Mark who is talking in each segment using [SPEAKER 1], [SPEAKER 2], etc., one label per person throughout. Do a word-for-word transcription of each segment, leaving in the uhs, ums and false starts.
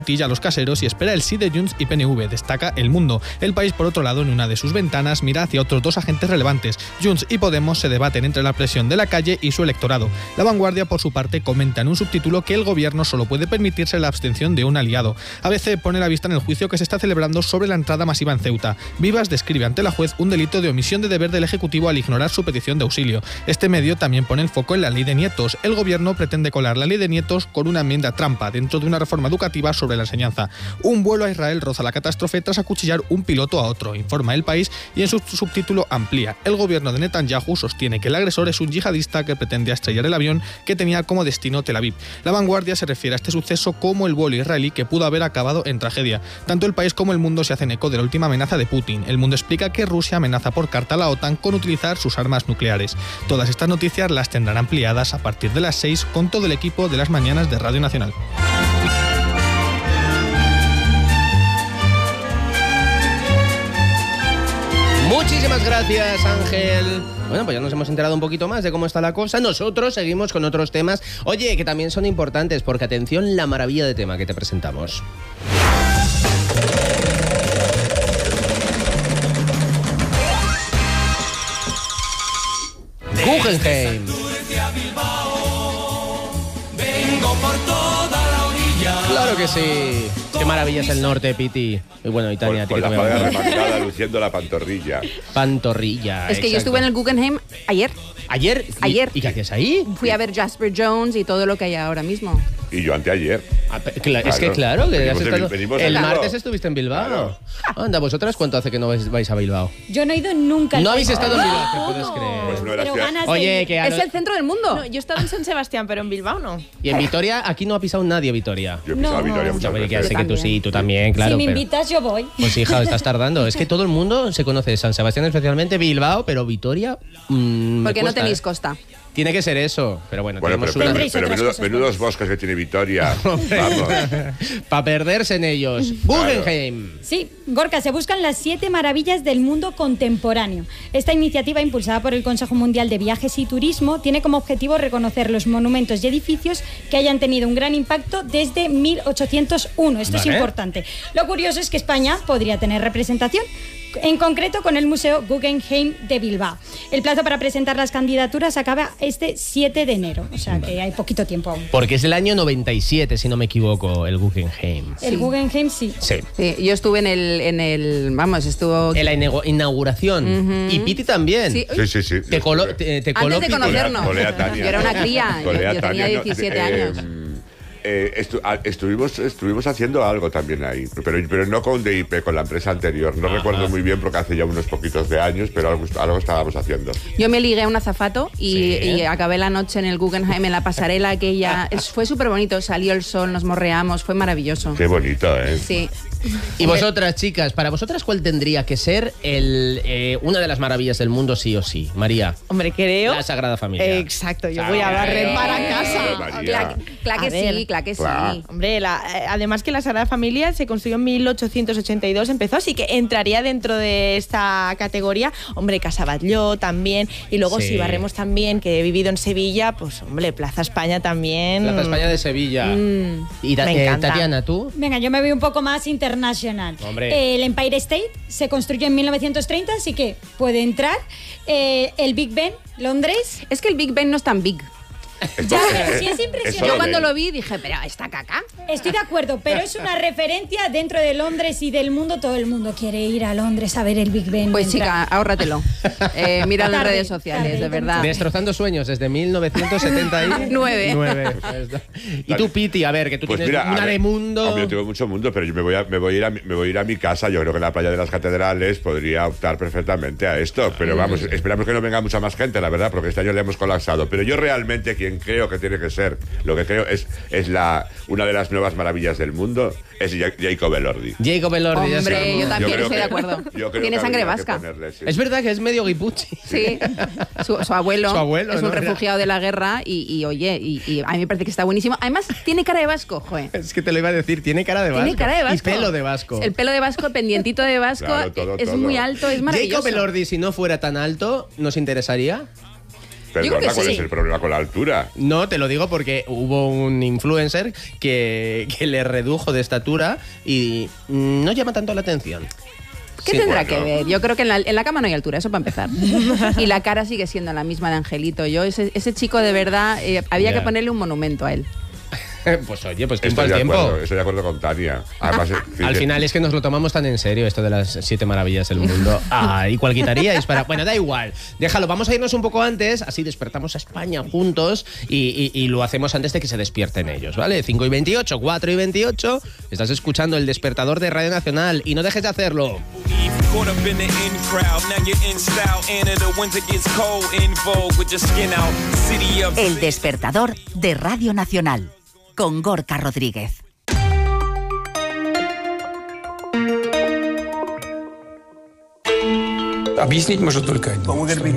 [SPEAKER 1] a los caseros y espera el sí de Junts y P N V, destaca El Mundo. El País, por otro lado, en una de sus ventanas, mira hacia otros dos agentes relevantes. Junts y Podemos se debaten entre la presión de la calle y su electorado. La Vanguardia, por su parte, comenta en un subtítulo que el gobierno solo puede permitirse la abstención de un aliado. A B C pone la vista en el juicio que se está celebrando sobre la entrada masiva en Ceuta. Vivas describe ante la juez un delito de omisión de deber del Ejecutivo al ignorar su petición de auxilio. Este medio también pone el foco en la ley de nietos. El gobierno pretende colar la ley de nietos con una enmienda trampa dentro de una reforma educativa sobre la enseñanza. Un vuelo a Israel roza la catástrofe tras acuchillar un piloto a otro, informa El País, y en su subtítulo amplía. El gobierno de Netanyahu sostiene que el agresor es un yihadista que pretendía estrellar el avión que tenía como destino Tel Aviv. La Vanguardia se refiere a este suceso como el vuelo israelí que pudo haber acabado en tragedia. Tanto El País como El Mundo se hacen eco de la última amenaza de Putin. El Mundo explica que Rusia amenaza por carta a la OTAN con utilizar sus armas nucleares. Todas estas noticias las tendrán ampliadas a partir de las seis con todo el equipo de las mañanas de Radio Nacional.
[SPEAKER 2] Muchísimas gracias, Ángel. Bueno, pues ya nos hemos enterado un poquito más de cómo está la cosa. Nosotros seguimos con otros temas. Oye, que también son importantes, porque atención, la maravilla de tema que te presentamos. Guggenheim. Claro que sí. Qué maravilla es el norte, Piti. Y bueno, Italia,
[SPEAKER 3] con, con la falda remangada, luciendo la pantorrilla.
[SPEAKER 2] Pantorrilla,
[SPEAKER 4] Es que
[SPEAKER 2] exacto.
[SPEAKER 4] yo estuve en el Guggenheim ayer.
[SPEAKER 2] ¿Ayer?
[SPEAKER 4] Ayer.
[SPEAKER 2] ¿Y, ¿y qué hacías ahí?
[SPEAKER 4] Fui a ver Jasper Jones y todo lo que hay ahora mismo.
[SPEAKER 3] Y yo anteayer.
[SPEAKER 2] Ah, claro, es que claro, que has estado,
[SPEAKER 3] de,
[SPEAKER 2] el martes estuviste en Bilbao. Claro. Anda, ¿vosotras cuánto hace que no vais, vais a Bilbao?
[SPEAKER 5] Yo no he ido nunca.
[SPEAKER 2] No habéis estado en Bilbao,
[SPEAKER 5] no.
[SPEAKER 2] ¿te puedes creer?
[SPEAKER 3] Pues no
[SPEAKER 5] Pero ganas de
[SPEAKER 2] Oye,
[SPEAKER 5] ir.
[SPEAKER 2] que a
[SPEAKER 4] Es
[SPEAKER 2] lo...
[SPEAKER 4] el centro del mundo.
[SPEAKER 6] No, yo he estado en San Sebastián, pero en Bilbao no.
[SPEAKER 2] Y en Vitoria, aquí no ha pisado nadie, Vitoria.
[SPEAKER 3] Yo he pisado
[SPEAKER 5] No.
[SPEAKER 3] Vitoria muchas
[SPEAKER 2] Ya,
[SPEAKER 3] veces.
[SPEAKER 2] que sé que tú sí, tú también, claro.
[SPEAKER 5] Si me
[SPEAKER 2] pero...
[SPEAKER 5] invitas, yo voy.
[SPEAKER 2] Pues hija, estás tardando. Es que todo el mundo se conoce de San Sebastián, especialmente Bilbao, pero Vitoria. Mmm,
[SPEAKER 4] Porque no
[SPEAKER 2] cuesta,
[SPEAKER 4] tenéis
[SPEAKER 2] ¿eh?
[SPEAKER 4] costa.
[SPEAKER 2] Tiene que ser eso. Pero bueno,
[SPEAKER 3] Bueno, pero,
[SPEAKER 2] tenemos
[SPEAKER 3] pero,
[SPEAKER 2] una.
[SPEAKER 3] pero, pero menudo, menudos bosques que tiene Vitoria. Vamos.
[SPEAKER 2] Para perderse en ellos. Guggenheim.
[SPEAKER 5] Sí, Gorka, se buscan las siete maravillas del mundo contemporáneo. Esta iniciativa, impulsada por el Consejo Mundial de Viajes y Turismo, tiene como objetivo reconocer los monumentos y edificios que hayan tenido un gran impacto desde mil ochocientos uno. Esto
[SPEAKER 2] Vale.
[SPEAKER 5] es importante. Lo curioso es que España podría tener representación, en concreto con el Museo Guggenheim de Bilbao. El plazo para presentar las candidaturas acaba este siete de enero, o sea que hay poquito tiempo aún.
[SPEAKER 2] Porque es el año noventa y siete, si no me equivoco, el Guggenheim.
[SPEAKER 5] El Guggenheim sí.
[SPEAKER 2] Sí.
[SPEAKER 4] Sí, yo estuve en el, en el, vamos, estuvo...
[SPEAKER 2] En la inauguración. inauguración.
[SPEAKER 4] Ujú.
[SPEAKER 2] Y Piti también.
[SPEAKER 4] Sí.
[SPEAKER 3] Sí, sí, sí.
[SPEAKER 2] Te coló, te, te coló
[SPEAKER 4] Antes de
[SPEAKER 2] Piti.
[SPEAKER 4] conocernos.
[SPEAKER 3] Colé a Tania.
[SPEAKER 4] Yo era una cría, yo,
[SPEAKER 3] Colé a
[SPEAKER 4] yo tenía
[SPEAKER 3] Tania, no,
[SPEAKER 4] diecisiete
[SPEAKER 3] eh,
[SPEAKER 4] años.
[SPEAKER 3] eh, estu a- estuvimos, estuvimos haciendo algo también ahí, pero, pero no con D I P, con la empresa anterior. No recuerdo muy bien porque hace ya unos poquitos de años, pero algo, algo estábamos haciendo.
[SPEAKER 4] Yo me ligué a un azafato y,
[SPEAKER 2] Sí.
[SPEAKER 4] y acabé la noche en el Guggenheim, en la pasarela aquella. Es- fue súper bonito, salió el sol, nos morreamos, fue maravilloso.
[SPEAKER 3] Qué bonito, ¿eh?
[SPEAKER 4] Sí.
[SPEAKER 2] Y vosotras, chicas, para vosotras, ¿cuál tendría que ser el, eh, una de las maravillas del mundo, sí o sí? María.
[SPEAKER 6] Hombre, creo...
[SPEAKER 2] La Sagrada Familia.
[SPEAKER 6] Exacto, yo voy a barrer para casa.
[SPEAKER 3] María.
[SPEAKER 4] Claro que
[SPEAKER 6] A ver.
[SPEAKER 4] sí, claro que sí.
[SPEAKER 3] Claro.
[SPEAKER 6] Hombre, la- eh, además que la Sagrada Familia se construyó en mil ochocientos ochenta y dos, empezó, así que entraría dentro de esta categoría. Hombre, Casa Batlló también. Y luego
[SPEAKER 2] Sí.
[SPEAKER 6] si barremos también, que he vivido en Sevilla, pues hombre, Plaza España también.
[SPEAKER 2] Plaza España de Sevilla.
[SPEAKER 6] Mm,
[SPEAKER 2] y ta-
[SPEAKER 6] me
[SPEAKER 2] eh,
[SPEAKER 6] encanta.
[SPEAKER 2] Tatiana, ¿tú?
[SPEAKER 5] Venga, yo me voy un poco más internacional.
[SPEAKER 2] Hombre.
[SPEAKER 5] El Empire State se construyó en mil novecientos treinta, así que puede entrar. Eh, el Big Ben, Londres.
[SPEAKER 4] Es que el Big Ben no es tan big.
[SPEAKER 5] Ya, pero sí es
[SPEAKER 3] Eso
[SPEAKER 5] impresionante.
[SPEAKER 4] Yo
[SPEAKER 3] lo
[SPEAKER 4] cuando
[SPEAKER 3] ven.
[SPEAKER 4] lo vi dije, pero esta caca.
[SPEAKER 5] Estoy de acuerdo, pero es una referencia dentro de Londres y del mundo. Todo el mundo quiere ir a Londres a ver el Big Ben.
[SPEAKER 4] Pues chica,
[SPEAKER 5] mientras-
[SPEAKER 4] ahórratelo. Eh, mira las
[SPEAKER 5] Tarde,
[SPEAKER 4] redes sociales,
[SPEAKER 5] tarde,
[SPEAKER 4] de verdad.
[SPEAKER 2] Destrozando sueños desde mil novecientos setenta y
[SPEAKER 4] Nueve.
[SPEAKER 2] nueve. Y tú, Piti, a ver, que tú
[SPEAKER 3] Pues
[SPEAKER 2] tienes
[SPEAKER 3] mira, a
[SPEAKER 2] una
[SPEAKER 3] ver,
[SPEAKER 2] de mundo.
[SPEAKER 3] Hombre, yo tengo mucho mundo, pero yo me voy, a, me, voy a ir a, mi- me voy a ir a mi casa. Yo creo que la playa de las catedrales podría optar perfectamente a esto. Pero vamos, esperamos que no venga mucha más gente, la verdad, porque este año le hemos colapsado. Pero yo realmente quien creo que tiene que ser, lo que creo es, es la, una de las nuevas maravillas del mundo, es Ja- Jacob Elordi.
[SPEAKER 2] Jacob Elordi. ya
[SPEAKER 4] Hombre,
[SPEAKER 2] sabemos.
[SPEAKER 4] yo también
[SPEAKER 3] creo
[SPEAKER 4] estoy de
[SPEAKER 3] que-
[SPEAKER 4] acuerdo.
[SPEAKER 3] yo creo
[SPEAKER 4] Tiene
[SPEAKER 3] que
[SPEAKER 4] sangre
[SPEAKER 3] habría que
[SPEAKER 4] vasca.
[SPEAKER 3] ponerle, sí.
[SPEAKER 2] Es verdad que es medio guipuchi.
[SPEAKER 4] Sí, su, su abuelo,
[SPEAKER 2] Su abuelo,
[SPEAKER 4] es
[SPEAKER 2] ¿no?
[SPEAKER 4] un refugiado de la guerra y, y, oye, y, y a mí me parece que está buenísimo. Además, tiene cara de vasco, joder.
[SPEAKER 2] Es que te lo iba a decir, tiene cara de vasco.
[SPEAKER 4] Tiene cara de vasco.
[SPEAKER 2] Y pelo de vasco.
[SPEAKER 4] El pelo de vasco, el pendientito de vasco,
[SPEAKER 3] Claro, todo,
[SPEAKER 4] es
[SPEAKER 3] todo.
[SPEAKER 4] muy alto, es maravilloso.
[SPEAKER 2] Jacob Elordi, si no fuera tan alto, ¿nos interesaría?
[SPEAKER 3] Perdona,
[SPEAKER 4] que
[SPEAKER 3] ¿cuál
[SPEAKER 4] sí.
[SPEAKER 3] es el problema con la altura?
[SPEAKER 2] No, te lo digo porque hubo un influencer que, que le redujo de estatura y no llama tanto la atención.
[SPEAKER 4] ¿Qué
[SPEAKER 2] Sí,
[SPEAKER 4] tendrá
[SPEAKER 3] bueno.
[SPEAKER 4] que ver? Yo creo que en la, en la cama no hay altura, eso para empezar. Y la cara sigue siendo la misma de Angelito. Yo, ese, ese chico de verdad, eh, había
[SPEAKER 2] Ya.
[SPEAKER 4] que ponerle un monumento a él.
[SPEAKER 2] Pues oye, pues tiempo
[SPEAKER 3] Estoy
[SPEAKER 2] al
[SPEAKER 3] de
[SPEAKER 2] tiempo.
[SPEAKER 3] acuerdo, estoy de acuerdo con Tania. Además, eh,
[SPEAKER 2] Al
[SPEAKER 3] que-
[SPEAKER 2] final es que nos lo tomamos tan en serio esto de las siete maravillas del mundo. Ah, ¿y cuál quitaríais para...? Bueno, da igual. Déjalo, vamos a irnos un poco antes, así despertamos a España juntos y, y- y lo hacemos antes de que se despierten ellos, ¿vale? cinco y veintiocho, cuatro y veintiocho. Estás escuchando El Despertador de Radio Nacional y no dejes de hacerlo.
[SPEAKER 7] Caught up in the in crowd, now you're in style. And the winter gets cold, in vogue with your skin out. City of
[SPEAKER 8] El Despertador de Radio Nacional, con Gorka Rodríguez.
[SPEAKER 9] Объяснить может только один.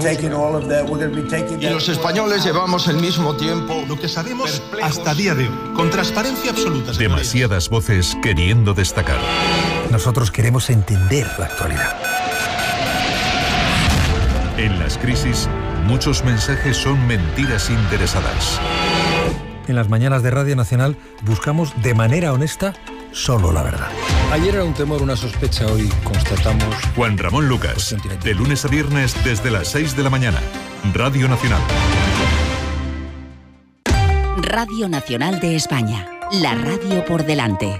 [SPEAKER 10] Y los españoles llevamos el mismo tiempo.
[SPEAKER 11] Lo que sabemos hasta día de hoy, con transparencia absoluta. señorías.
[SPEAKER 12] Demasiadas voces queriendo destacar.
[SPEAKER 13] Nosotros queremos entender la actualidad.
[SPEAKER 12] En las crisis, muchos mensajes son mentiras interesadas.
[SPEAKER 13] En las mañanas de Radio Nacional buscamos de manera honesta solo la verdad.
[SPEAKER 9] Ayer era un temor, una sospecha, hoy constatamos...
[SPEAKER 12] Juan Ramón Lucas, de lunes a viernes desde las seis de la mañana. Radio Nacional.
[SPEAKER 8] Radio Nacional de España, la radio por delante.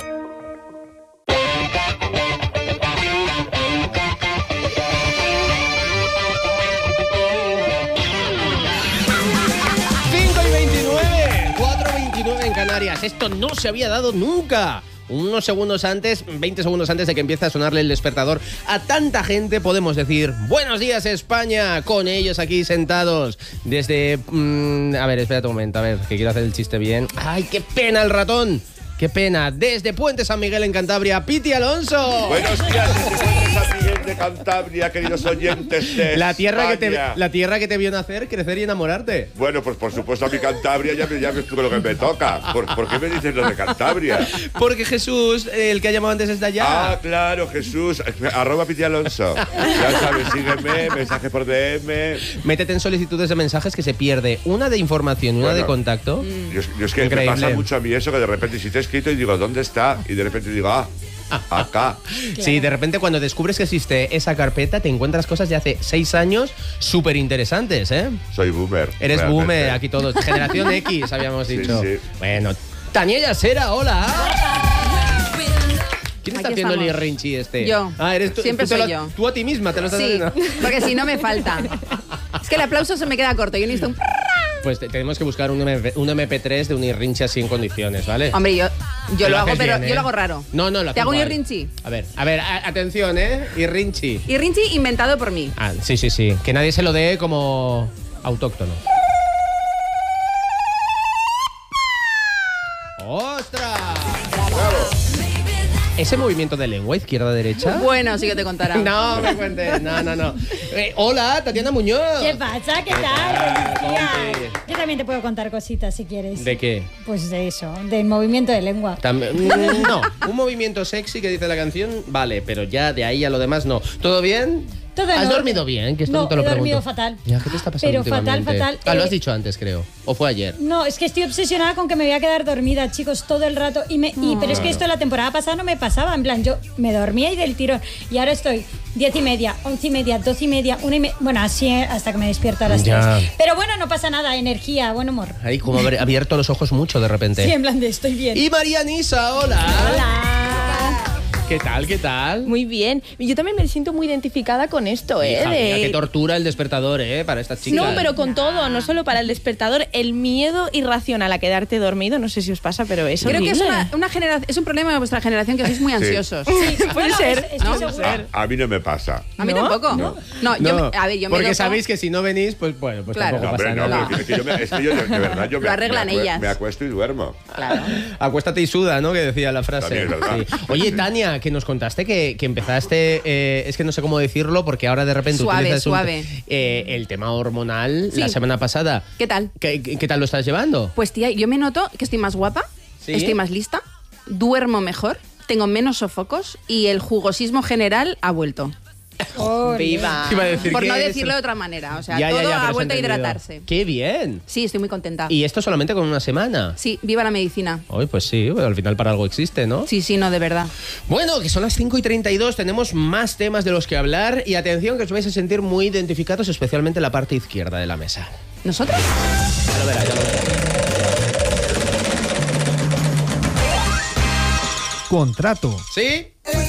[SPEAKER 2] cinco y veintinueve, cuatro y veintinueve en Canarias. Esto no se había dado nunca. Unos segundos antes, veinte segundos antes de que empiece a sonarle el despertador, a tanta gente podemos decir buenos días España, con ellos aquí sentados desde... mmm, a ver, espérate un momento, a ver, que quiero hacer el chiste bien. ¡Ay, qué pena el ratón! ¡Qué pena! Desde Puente San Miguel en Cantabria, Piti Alonso.
[SPEAKER 3] Buenos días, desde Puente San Miguel de Cantabria, queridos oyentes de
[SPEAKER 2] La tierra, que te,
[SPEAKER 3] España.
[SPEAKER 2] la tierra que te vio nacer, crecer y enamorarte.
[SPEAKER 3] Bueno, pues por supuesto a mi Cantabria ya me, ya me explico lo que me toca. ¿Por, ¿por qué me dices lo de Cantabria?
[SPEAKER 2] Porque Jesús, el que ha llamado antes, está allá.
[SPEAKER 3] Ah, claro, Jesús. Arroba Piti Alonso. Ya sabes, sígueme, mensaje por D M.
[SPEAKER 2] Métete en solicitudes de mensajes que se pierde una de información y una
[SPEAKER 3] Bueno,
[SPEAKER 2] de contacto.
[SPEAKER 3] Yo, es- yo es que
[SPEAKER 2] Increíble.
[SPEAKER 3] me pasa mucho a mí eso, que de repente si te he escrito y digo, ¿dónde está? Y de repente digo, ah, acá.
[SPEAKER 2] Sí, de repente cuando descubres que existe esa carpeta te encuentras cosas de hace seis años súper interesantes, ¿eh?
[SPEAKER 3] Soy boomer.
[SPEAKER 2] Eres
[SPEAKER 3] realmente.
[SPEAKER 2] boomer, aquí todos. Generación X, habíamos
[SPEAKER 3] Sí,
[SPEAKER 2] dicho.
[SPEAKER 3] sí.
[SPEAKER 2] Bueno, Tania Yasera, hola. ¿Quién está
[SPEAKER 4] Aquí
[SPEAKER 2] haciendo el
[SPEAKER 4] estamos.
[SPEAKER 2] irrinchi este?
[SPEAKER 4] Yo.
[SPEAKER 2] Ah, eres tú.
[SPEAKER 4] Siempre
[SPEAKER 2] tú te
[SPEAKER 4] soy
[SPEAKER 2] lo-
[SPEAKER 4] yo.
[SPEAKER 2] Tú a ti misma te lo estás
[SPEAKER 4] Sí,
[SPEAKER 2] haciendo.
[SPEAKER 4] porque si no me falta. Es que el aplauso se me queda corto. Yo necesito un...
[SPEAKER 2] Pues te- tenemos que buscar un, M P, un M P tres de un irrinchi así en condiciones, ¿vale?
[SPEAKER 4] Hombre, yo, yo
[SPEAKER 2] Te
[SPEAKER 4] lo hago,
[SPEAKER 2] haces
[SPEAKER 4] pero
[SPEAKER 2] bien,
[SPEAKER 4] yo
[SPEAKER 2] ¿eh?
[SPEAKER 4] lo hago raro.
[SPEAKER 2] No, no, lo
[SPEAKER 4] ¿Te hago un
[SPEAKER 2] hacemos mal.
[SPEAKER 4] irrinchi?
[SPEAKER 2] A ver, a ver, a- atención, ¿eh? Irrinchi.
[SPEAKER 4] Irrinchi inventado por mí.
[SPEAKER 2] Ah, sí, sí, sí. Que nadie se lo dé como autóctono. ¡Ostras! ¿Ese movimiento de lengua izquierda-derecha?
[SPEAKER 4] Bueno, sí que te contará.
[SPEAKER 2] No, me cuentes. No, no, no. Eh, hola, Tatiana Muñoz.
[SPEAKER 5] ¿Qué pasa? ¿Qué tal?
[SPEAKER 2] tal,
[SPEAKER 5] Buenos días.
[SPEAKER 2] compi?
[SPEAKER 5] Yo también te puedo contar cositas si quieres.
[SPEAKER 2] ¿De qué?
[SPEAKER 5] Pues de eso, del movimiento de lengua.
[SPEAKER 2] También- mm, no, un movimiento sexy que dice la canción, vale, pero ya de ahí a lo demás no. ¿Todo bien?
[SPEAKER 5] Todo en
[SPEAKER 2] ¿Has
[SPEAKER 5] orden.
[SPEAKER 2] dormido bien? Que esto
[SPEAKER 5] No,
[SPEAKER 2] no te lo
[SPEAKER 5] he dormido
[SPEAKER 2] pregunto.
[SPEAKER 5] fatal.
[SPEAKER 2] Ya, ¿qué te está pasando
[SPEAKER 5] Pero fatal,
[SPEAKER 2] últimamente?
[SPEAKER 5] fatal.
[SPEAKER 2] Ah, lo
[SPEAKER 5] Eh,
[SPEAKER 2] has dicho antes, creo. ¿O fue ayer?
[SPEAKER 5] No, es que estoy obsesionada con que me voy a quedar dormida, chicos, todo el rato. Y me, y, pero es que
[SPEAKER 2] Claro.
[SPEAKER 5] esto la temporada pasada no me pasaba. En plan, yo me dormía y del tirón. Y ahora estoy diez y media, once y media, doce y media, una y media. Bueno, así eh, hasta que me despierto a las
[SPEAKER 2] Ya.
[SPEAKER 5] tres. Pero bueno, no pasa nada. Energía, buen humor.
[SPEAKER 2] Ahí como haber abierto los ojos mucho de repente.
[SPEAKER 5] Sí, en plan de estoy bien.
[SPEAKER 2] Y María Nisa, hola.
[SPEAKER 6] Hola.
[SPEAKER 2] ¿Qué tal, qué tal?
[SPEAKER 6] Muy bien. Yo también me siento muy identificada con esto, ¿eh?
[SPEAKER 2] Hija mía,
[SPEAKER 6] de-
[SPEAKER 2] qué tortura el despertador, ¿eh? Para estas chicas.
[SPEAKER 6] No, pero con todo, no solo para el despertador, el miedo irracional a quedarte dormido, no sé si os pasa, pero es
[SPEAKER 4] Creo que es,
[SPEAKER 6] horrible.
[SPEAKER 4] una, una generación, es un problema de vuestra generación que sois muy ansiosos.
[SPEAKER 5] Sí,
[SPEAKER 6] Puede
[SPEAKER 5] bueno,
[SPEAKER 6] ser,
[SPEAKER 5] es- estoy
[SPEAKER 4] ¿no?
[SPEAKER 5] segura.
[SPEAKER 3] A mí no me pasa.
[SPEAKER 4] A mí
[SPEAKER 6] ¿No?
[SPEAKER 4] tampoco.
[SPEAKER 3] No.
[SPEAKER 4] No, yo
[SPEAKER 2] No,
[SPEAKER 4] me- a ver, yo me
[SPEAKER 2] porque
[SPEAKER 4] doto-
[SPEAKER 2] sabéis que si no venís, pues bueno, pues
[SPEAKER 4] Claro.
[SPEAKER 2] tampoco
[SPEAKER 3] No,
[SPEAKER 2] pasa
[SPEAKER 3] hombre, no,
[SPEAKER 2] nada.
[SPEAKER 3] porque es que yo, me, es que yo, de verdad, yo me,
[SPEAKER 4] Lo arreglan
[SPEAKER 3] me, acue-
[SPEAKER 4] ellas.
[SPEAKER 3] me acuesto y duermo.
[SPEAKER 4] Claro.
[SPEAKER 2] Acuéstate y suda, ¿no? Que decía la frase.
[SPEAKER 3] También es verdad.
[SPEAKER 2] Sí. Oye, Tania, que nos contaste que, que empezaste, eh, es que no sé cómo decirlo, porque ahora de repente
[SPEAKER 4] Suave,
[SPEAKER 2] utilizas un-
[SPEAKER 4] suave.
[SPEAKER 2] eh, el tema hormonal
[SPEAKER 4] Sí.
[SPEAKER 2] la semana pasada.
[SPEAKER 4] ¿Qué tal?
[SPEAKER 2] ¿Qué, qué, qué tal lo estás llevando?
[SPEAKER 4] Pues tía, yo me noto que estoy más guapa,
[SPEAKER 2] ¿Sí?
[SPEAKER 4] estoy más lista, duermo mejor, tengo menos sofocos y el jugosismo general ha vuelto.
[SPEAKER 2] ¡Viva! Iba a decir
[SPEAKER 4] Por
[SPEAKER 2] que
[SPEAKER 4] no
[SPEAKER 2] es-
[SPEAKER 4] decirlo de otra manera. O sea,
[SPEAKER 2] Ya, ya,
[SPEAKER 4] todo
[SPEAKER 2] ya, pero
[SPEAKER 4] ha
[SPEAKER 2] se
[SPEAKER 4] vuelto a
[SPEAKER 2] entendido.
[SPEAKER 4] hidratarse.
[SPEAKER 2] ¡Qué bien!
[SPEAKER 4] Sí, estoy muy contenta.
[SPEAKER 2] ¿Y esto solamente con una semana?
[SPEAKER 4] Sí, viva la medicina.
[SPEAKER 2] Hoy, pues sí, bueno, al final para algo existe, ¿no?
[SPEAKER 4] Sí, sí, no, de verdad.
[SPEAKER 2] Bueno, que son las cinco y treinta y dos, tenemos más temas de los que hablar y atención que os vais a sentir muy identificados, especialmente en la parte izquierda de la mesa.
[SPEAKER 4] ¿Nosotros?
[SPEAKER 2] Ya lo verás, ya lo verás.
[SPEAKER 1] Contrato.
[SPEAKER 2] ¿Sí?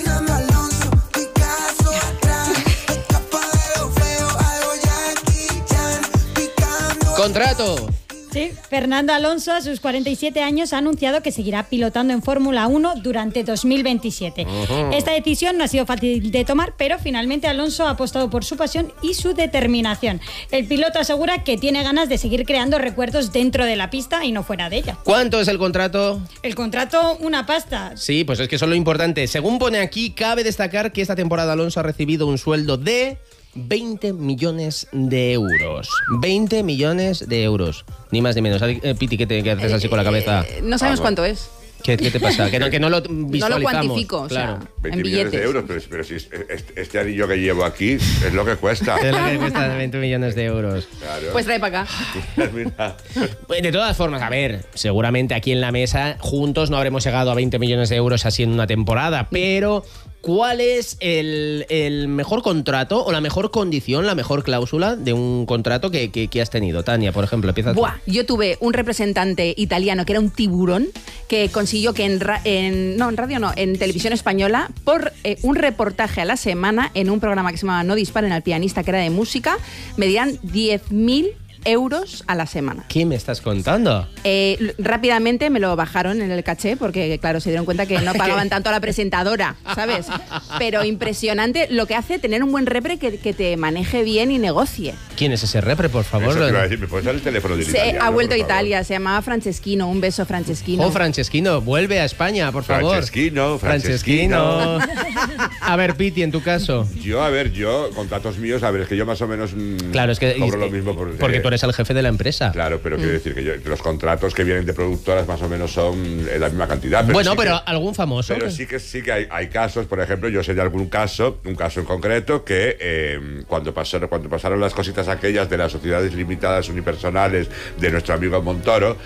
[SPEAKER 2] Contrato.
[SPEAKER 5] Sí, Fernando Alonso, a sus cuarenta y siete años, ha anunciado que seguirá pilotando en Fórmula uno durante dos mil veintisiete.
[SPEAKER 14] Ujú.
[SPEAKER 5] Esta decisión no ha sido fácil de tomar, pero finalmente Alonso ha apostado por su pasión y su determinación. El piloto asegura que tiene ganas de seguir creando recuerdos dentro de la pista y no fuera de ella.
[SPEAKER 2] ¿Cuánto es el contrato?
[SPEAKER 5] El contrato, una pasta.
[SPEAKER 2] Sí, pues es que eso es lo importante. Según pone aquí, cabe destacar que esta temporada Alonso ha recibido un sueldo de veinte millones de euros. veinte millones de euros. Ni más ni menos. Eh, Piti, ¿qué, te, qué haces así con la cabeza?
[SPEAKER 4] Eh, no sabemos cuánto es.
[SPEAKER 2] ¿Qué, qué te pasa? Que no, que no lo visualizamos.
[SPEAKER 4] No lo cuantifico, o sea,
[SPEAKER 2] Claro.
[SPEAKER 3] veinte
[SPEAKER 4] en
[SPEAKER 3] millones de
[SPEAKER 4] billetes.
[SPEAKER 3] euros, pero, pero si es- este, este anillo que llevo aquí es lo que cuesta.
[SPEAKER 2] Es lo que cuesta veinte millones de euros.
[SPEAKER 3] Claro.
[SPEAKER 4] Pues trae para acá.
[SPEAKER 3] Mira.
[SPEAKER 2] Pues de todas formas, a ver, seguramente aquí en la mesa juntos no habremos llegado a veinte millones de euros así en una temporada, pero ¿cuál es el, el mejor contrato o la mejor condición, la mejor cláusula de un contrato que, que- que has tenido? Tania, por ejemplo, empieza tú.
[SPEAKER 4] Buah, yo tuve un representante italiano que era un tiburón que consiguió que en, ra- en- no, en radio no, en televisión española, por eh, un reportaje a la semana en un programa que se llamaba No disparen al pianista, que era de música, me dieran diez mil euros a la semana.
[SPEAKER 2] ¿Qué me estás contando?
[SPEAKER 4] Eh, l- rápidamente me lo bajaron en el caché porque, claro, se dieron cuenta que no pagaban tanto a la presentadora, ¿sabes? Pero impresionante lo que hace tener un buen repre que, que te maneje bien y negocie.
[SPEAKER 2] ¿Quién es ese repre, por favor?
[SPEAKER 3] Eso te iba a decir, ¿me puedes dar el teléfono del
[SPEAKER 4] Se
[SPEAKER 3] italiano,
[SPEAKER 4] ha vuelto a
[SPEAKER 3] por favor?
[SPEAKER 4] Italia, se llamaba Franceschino, un beso Franceschino.
[SPEAKER 2] Oh, Franceschino, vuelve a España, por favor.
[SPEAKER 3] Franceschino,
[SPEAKER 2] Franceschino.
[SPEAKER 3] Franceschino.
[SPEAKER 2] A ver, Piti, en tu caso.
[SPEAKER 3] Yo, a ver, yo, contratos míos, a ver, es que yo más o menos mm,
[SPEAKER 2] Claro, es que-
[SPEAKER 3] cobro lo mismo. Por,
[SPEAKER 2] Porque
[SPEAKER 3] eh,
[SPEAKER 2] tú eres el jefe de la empresa.
[SPEAKER 3] Claro, pero
[SPEAKER 2] Mm.
[SPEAKER 3] quiero decir que yo- los contratos que vienen de productoras más o menos son eh, la misma cantidad. Pero
[SPEAKER 2] Bueno,
[SPEAKER 3] sí
[SPEAKER 2] pero
[SPEAKER 3] que-
[SPEAKER 2] algún famoso.
[SPEAKER 3] Pero sí que sí que hay, hay casos, por ejemplo, yo sé de algún caso, un caso en concreto, que eh, cuando, pasaron, cuando pasaron las cositas aquellas de las sociedades limitadas unipersonales de nuestro amigo Montoro,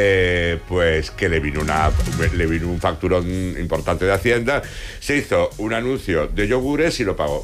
[SPEAKER 3] eh, pues que le vino, una, le vino un facturón importante de Hacienda, se hizo un anuncio de yogures y lo pagó.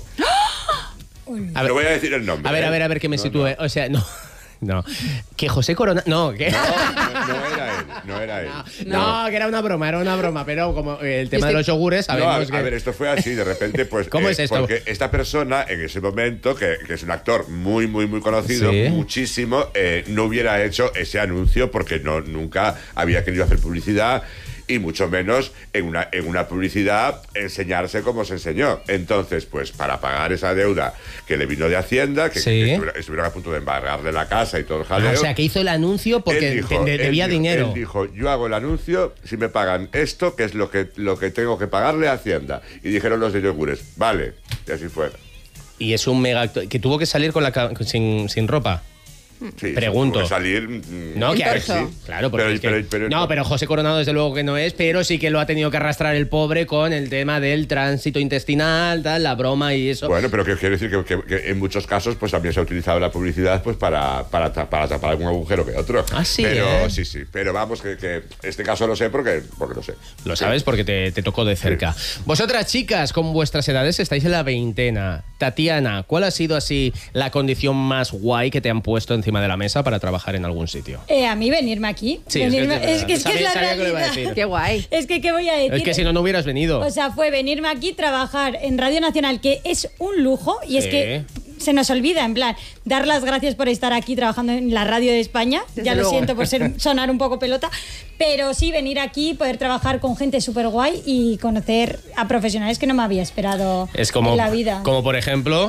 [SPEAKER 2] A ver,
[SPEAKER 3] No voy a decir el nombre.
[SPEAKER 2] A ver,
[SPEAKER 3] ¿eh?
[SPEAKER 2] a ver, a ver que me
[SPEAKER 3] No,
[SPEAKER 2] sitúe. O sea, no. No. Que José Corona. No, que.
[SPEAKER 3] No, no, no era él, no era él.
[SPEAKER 2] No, que era una broma, era una broma, pero como el tema de los yogures,
[SPEAKER 3] No,
[SPEAKER 2] sabemos
[SPEAKER 3] a,
[SPEAKER 2] que.
[SPEAKER 3] a ver, esto fue así, de repente, pues.
[SPEAKER 2] ¿Cómo
[SPEAKER 3] eh,
[SPEAKER 2] es esto?
[SPEAKER 3] Porque esta persona, en ese momento, que, que es un actor muy, muy, muy conocido,
[SPEAKER 2] Sí.
[SPEAKER 3] muchísimo, eh, no hubiera hecho ese anuncio porque no, nunca había querido hacer publicidad. Y mucho menos en una, en una publicidad enseñarse como se enseñó. Entonces, pues para pagar esa deuda que le vino de Hacienda, que,
[SPEAKER 2] Sí.
[SPEAKER 3] que estuviera- estuvieron a punto de embargarle la casa y todo el jaleo.
[SPEAKER 2] Ah, o sea, que hizo el anuncio porque
[SPEAKER 3] Él dijo-
[SPEAKER 2] de- de-
[SPEAKER 3] él
[SPEAKER 2] debía
[SPEAKER 3] dijo-
[SPEAKER 2] dinero.
[SPEAKER 3] Él dijo, yo hago el anuncio si me pagan esto, que es lo que, lo que tengo que pagarle a Hacienda. Y dijeron los de yogures, vale, y así fue.
[SPEAKER 2] Y es un mega actor que tuvo que salir con la ca- sin, sin ropa.
[SPEAKER 3] Sí,
[SPEAKER 2] Pregunto.
[SPEAKER 3] tuvo que salir, mm,
[SPEAKER 2] No, que a ver,
[SPEAKER 3] sí.
[SPEAKER 2] sí. Claro, porque
[SPEAKER 3] Pero-
[SPEAKER 2] es que-
[SPEAKER 3] pero- pero-
[SPEAKER 2] no, pero José Coronado desde luego que no es, pero sí que lo ha tenido que arrastrar el pobre con el tema del tránsito intestinal, tal, la broma y eso.
[SPEAKER 3] Bueno, pero que quiero decir que, que- que en muchos casos pues también se ha utilizado la publicidad pues para, para, ta- para tapar algún agujero que otro.
[SPEAKER 2] Ah, sí,
[SPEAKER 3] Pero
[SPEAKER 2] ¿eh?
[SPEAKER 3] sí, sí. Pero vamos, que, que este caso lo sé porque, porque lo sé.
[SPEAKER 2] Lo sabes porque te, te tocó de cerca. Vosotras, chicas, con vuestras edades estáis en la veintena. Tatiana, ¿cuál ha sido así la condición más guay que te han puesto encima de la mesa para trabajar en algún sitio?
[SPEAKER 5] Eh, a mí venirme aquí.
[SPEAKER 2] Sí, es que
[SPEAKER 5] Venirme-
[SPEAKER 2] es de
[SPEAKER 5] es, que, es, que es
[SPEAKER 2] verdad.
[SPEAKER 5] la
[SPEAKER 2] Sabía- sabía que lo iba a
[SPEAKER 5] realidad.
[SPEAKER 2] decir.
[SPEAKER 4] Qué guay.
[SPEAKER 5] Es que, ¿qué voy a decir?
[SPEAKER 2] Es que si no, no hubieras venido.
[SPEAKER 5] O sea, fue venirme aquí, trabajar en Radio Nacional, que es un lujo, y es
[SPEAKER 2] Sí.
[SPEAKER 5] que se nos olvida, en plan, dar las gracias por estar aquí trabajando en la radio de España.
[SPEAKER 4] Desde
[SPEAKER 5] ya lo
[SPEAKER 4] luego.
[SPEAKER 5] siento por ser, sonar un poco pelota, pero sí venir aquí, poder trabajar con gente súper guay y conocer a profesionales que no me había esperado
[SPEAKER 2] Es como,
[SPEAKER 5] en la vida.
[SPEAKER 2] como por ejemplo...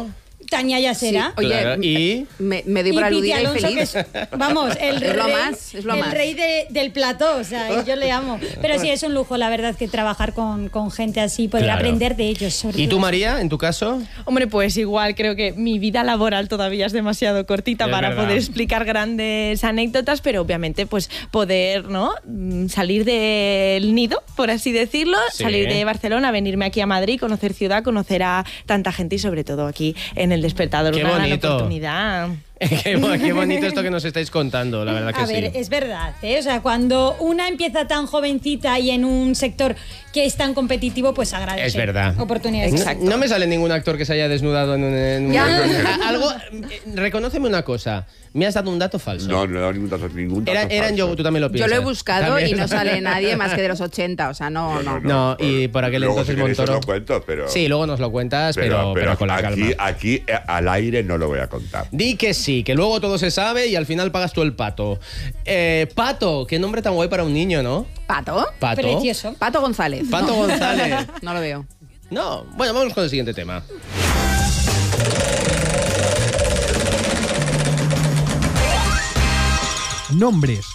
[SPEAKER 5] Tania Yasera.
[SPEAKER 4] Oye,
[SPEAKER 2] Claro, y
[SPEAKER 4] me, me doy
[SPEAKER 5] Y
[SPEAKER 4] por
[SPEAKER 5] Piti
[SPEAKER 4] aludida y
[SPEAKER 5] Alonso, que
[SPEAKER 4] feliz.
[SPEAKER 5] es, vamos, el
[SPEAKER 4] Es
[SPEAKER 5] rey,
[SPEAKER 4] lo más, es lo
[SPEAKER 5] el
[SPEAKER 4] más.
[SPEAKER 5] rey de- del plató, o sea, y yo le amo. Pero sí, es un lujo, la verdad, que trabajar con, con gente así, poder
[SPEAKER 2] Claro.
[SPEAKER 5] aprender de ellos. Sobre
[SPEAKER 2] ¿Y tú,
[SPEAKER 5] todo.
[SPEAKER 2] María, en tu caso?
[SPEAKER 6] Hombre, pues igual creo que mi vida laboral todavía es demasiado cortita
[SPEAKER 2] Es
[SPEAKER 6] para
[SPEAKER 2] verdad.
[SPEAKER 6] poder explicar grandes anécdotas, pero obviamente pues poder, ¿no? Mm, salir del nido, por así decirlo,
[SPEAKER 2] Sí.
[SPEAKER 6] salir de Barcelona, venirme aquí a Madrid, conocer ciudad, conocer a tanta gente y sobre todo aquí en El Despertador,
[SPEAKER 2] Qué
[SPEAKER 6] una gran
[SPEAKER 2] bonito.
[SPEAKER 6] oportunidad.
[SPEAKER 2] qué, bo- qué bonito esto que nos estáis contando, la verdad que
[SPEAKER 5] A
[SPEAKER 2] sí.
[SPEAKER 5] ver, es verdad, ¿eh? O sea, cuando una empieza tan jovencita y en un sector que es tan competitivo, pues agradece.
[SPEAKER 2] Es verdad.
[SPEAKER 5] Oportunidades.
[SPEAKER 2] No, no me sale ningún actor que se haya desnudado en un... en un-
[SPEAKER 4] Ya.
[SPEAKER 2] A- Algo... eh, Reconóceme una cosa. Me has dado un dato falso.
[SPEAKER 3] No, no he dado ningún dato, ningún dato
[SPEAKER 2] Era- eran
[SPEAKER 3] falso.
[SPEAKER 2] yo, tú también lo
[SPEAKER 4] Yo
[SPEAKER 2] piensas.
[SPEAKER 4] lo he buscado
[SPEAKER 2] También.
[SPEAKER 4] y no sale nadie más que de los ochenta, o sea, no, no.
[SPEAKER 2] No, y por aquel
[SPEAKER 3] Luego,
[SPEAKER 2] entonces
[SPEAKER 3] si queréis, os
[SPEAKER 2] Montoro...
[SPEAKER 3] lo cuento, pero...
[SPEAKER 2] Sí, luego nos lo cuentas, pero, pero, con la
[SPEAKER 3] aquí,
[SPEAKER 2] calma.
[SPEAKER 3] aquí eh, al aire no lo voy a contar.
[SPEAKER 2] Di que sí, que luego todo se sabe y al final pagas tú el pato. Eh, Pato, qué nombre tan guay para un niño, ¿no?
[SPEAKER 4] ¿Pato?
[SPEAKER 2] Pato.
[SPEAKER 5] Precioso.
[SPEAKER 4] Pato González.
[SPEAKER 2] Pato González.
[SPEAKER 4] No lo veo.
[SPEAKER 2] No, bueno, vamos con el siguiente tema.
[SPEAKER 1] Nombres.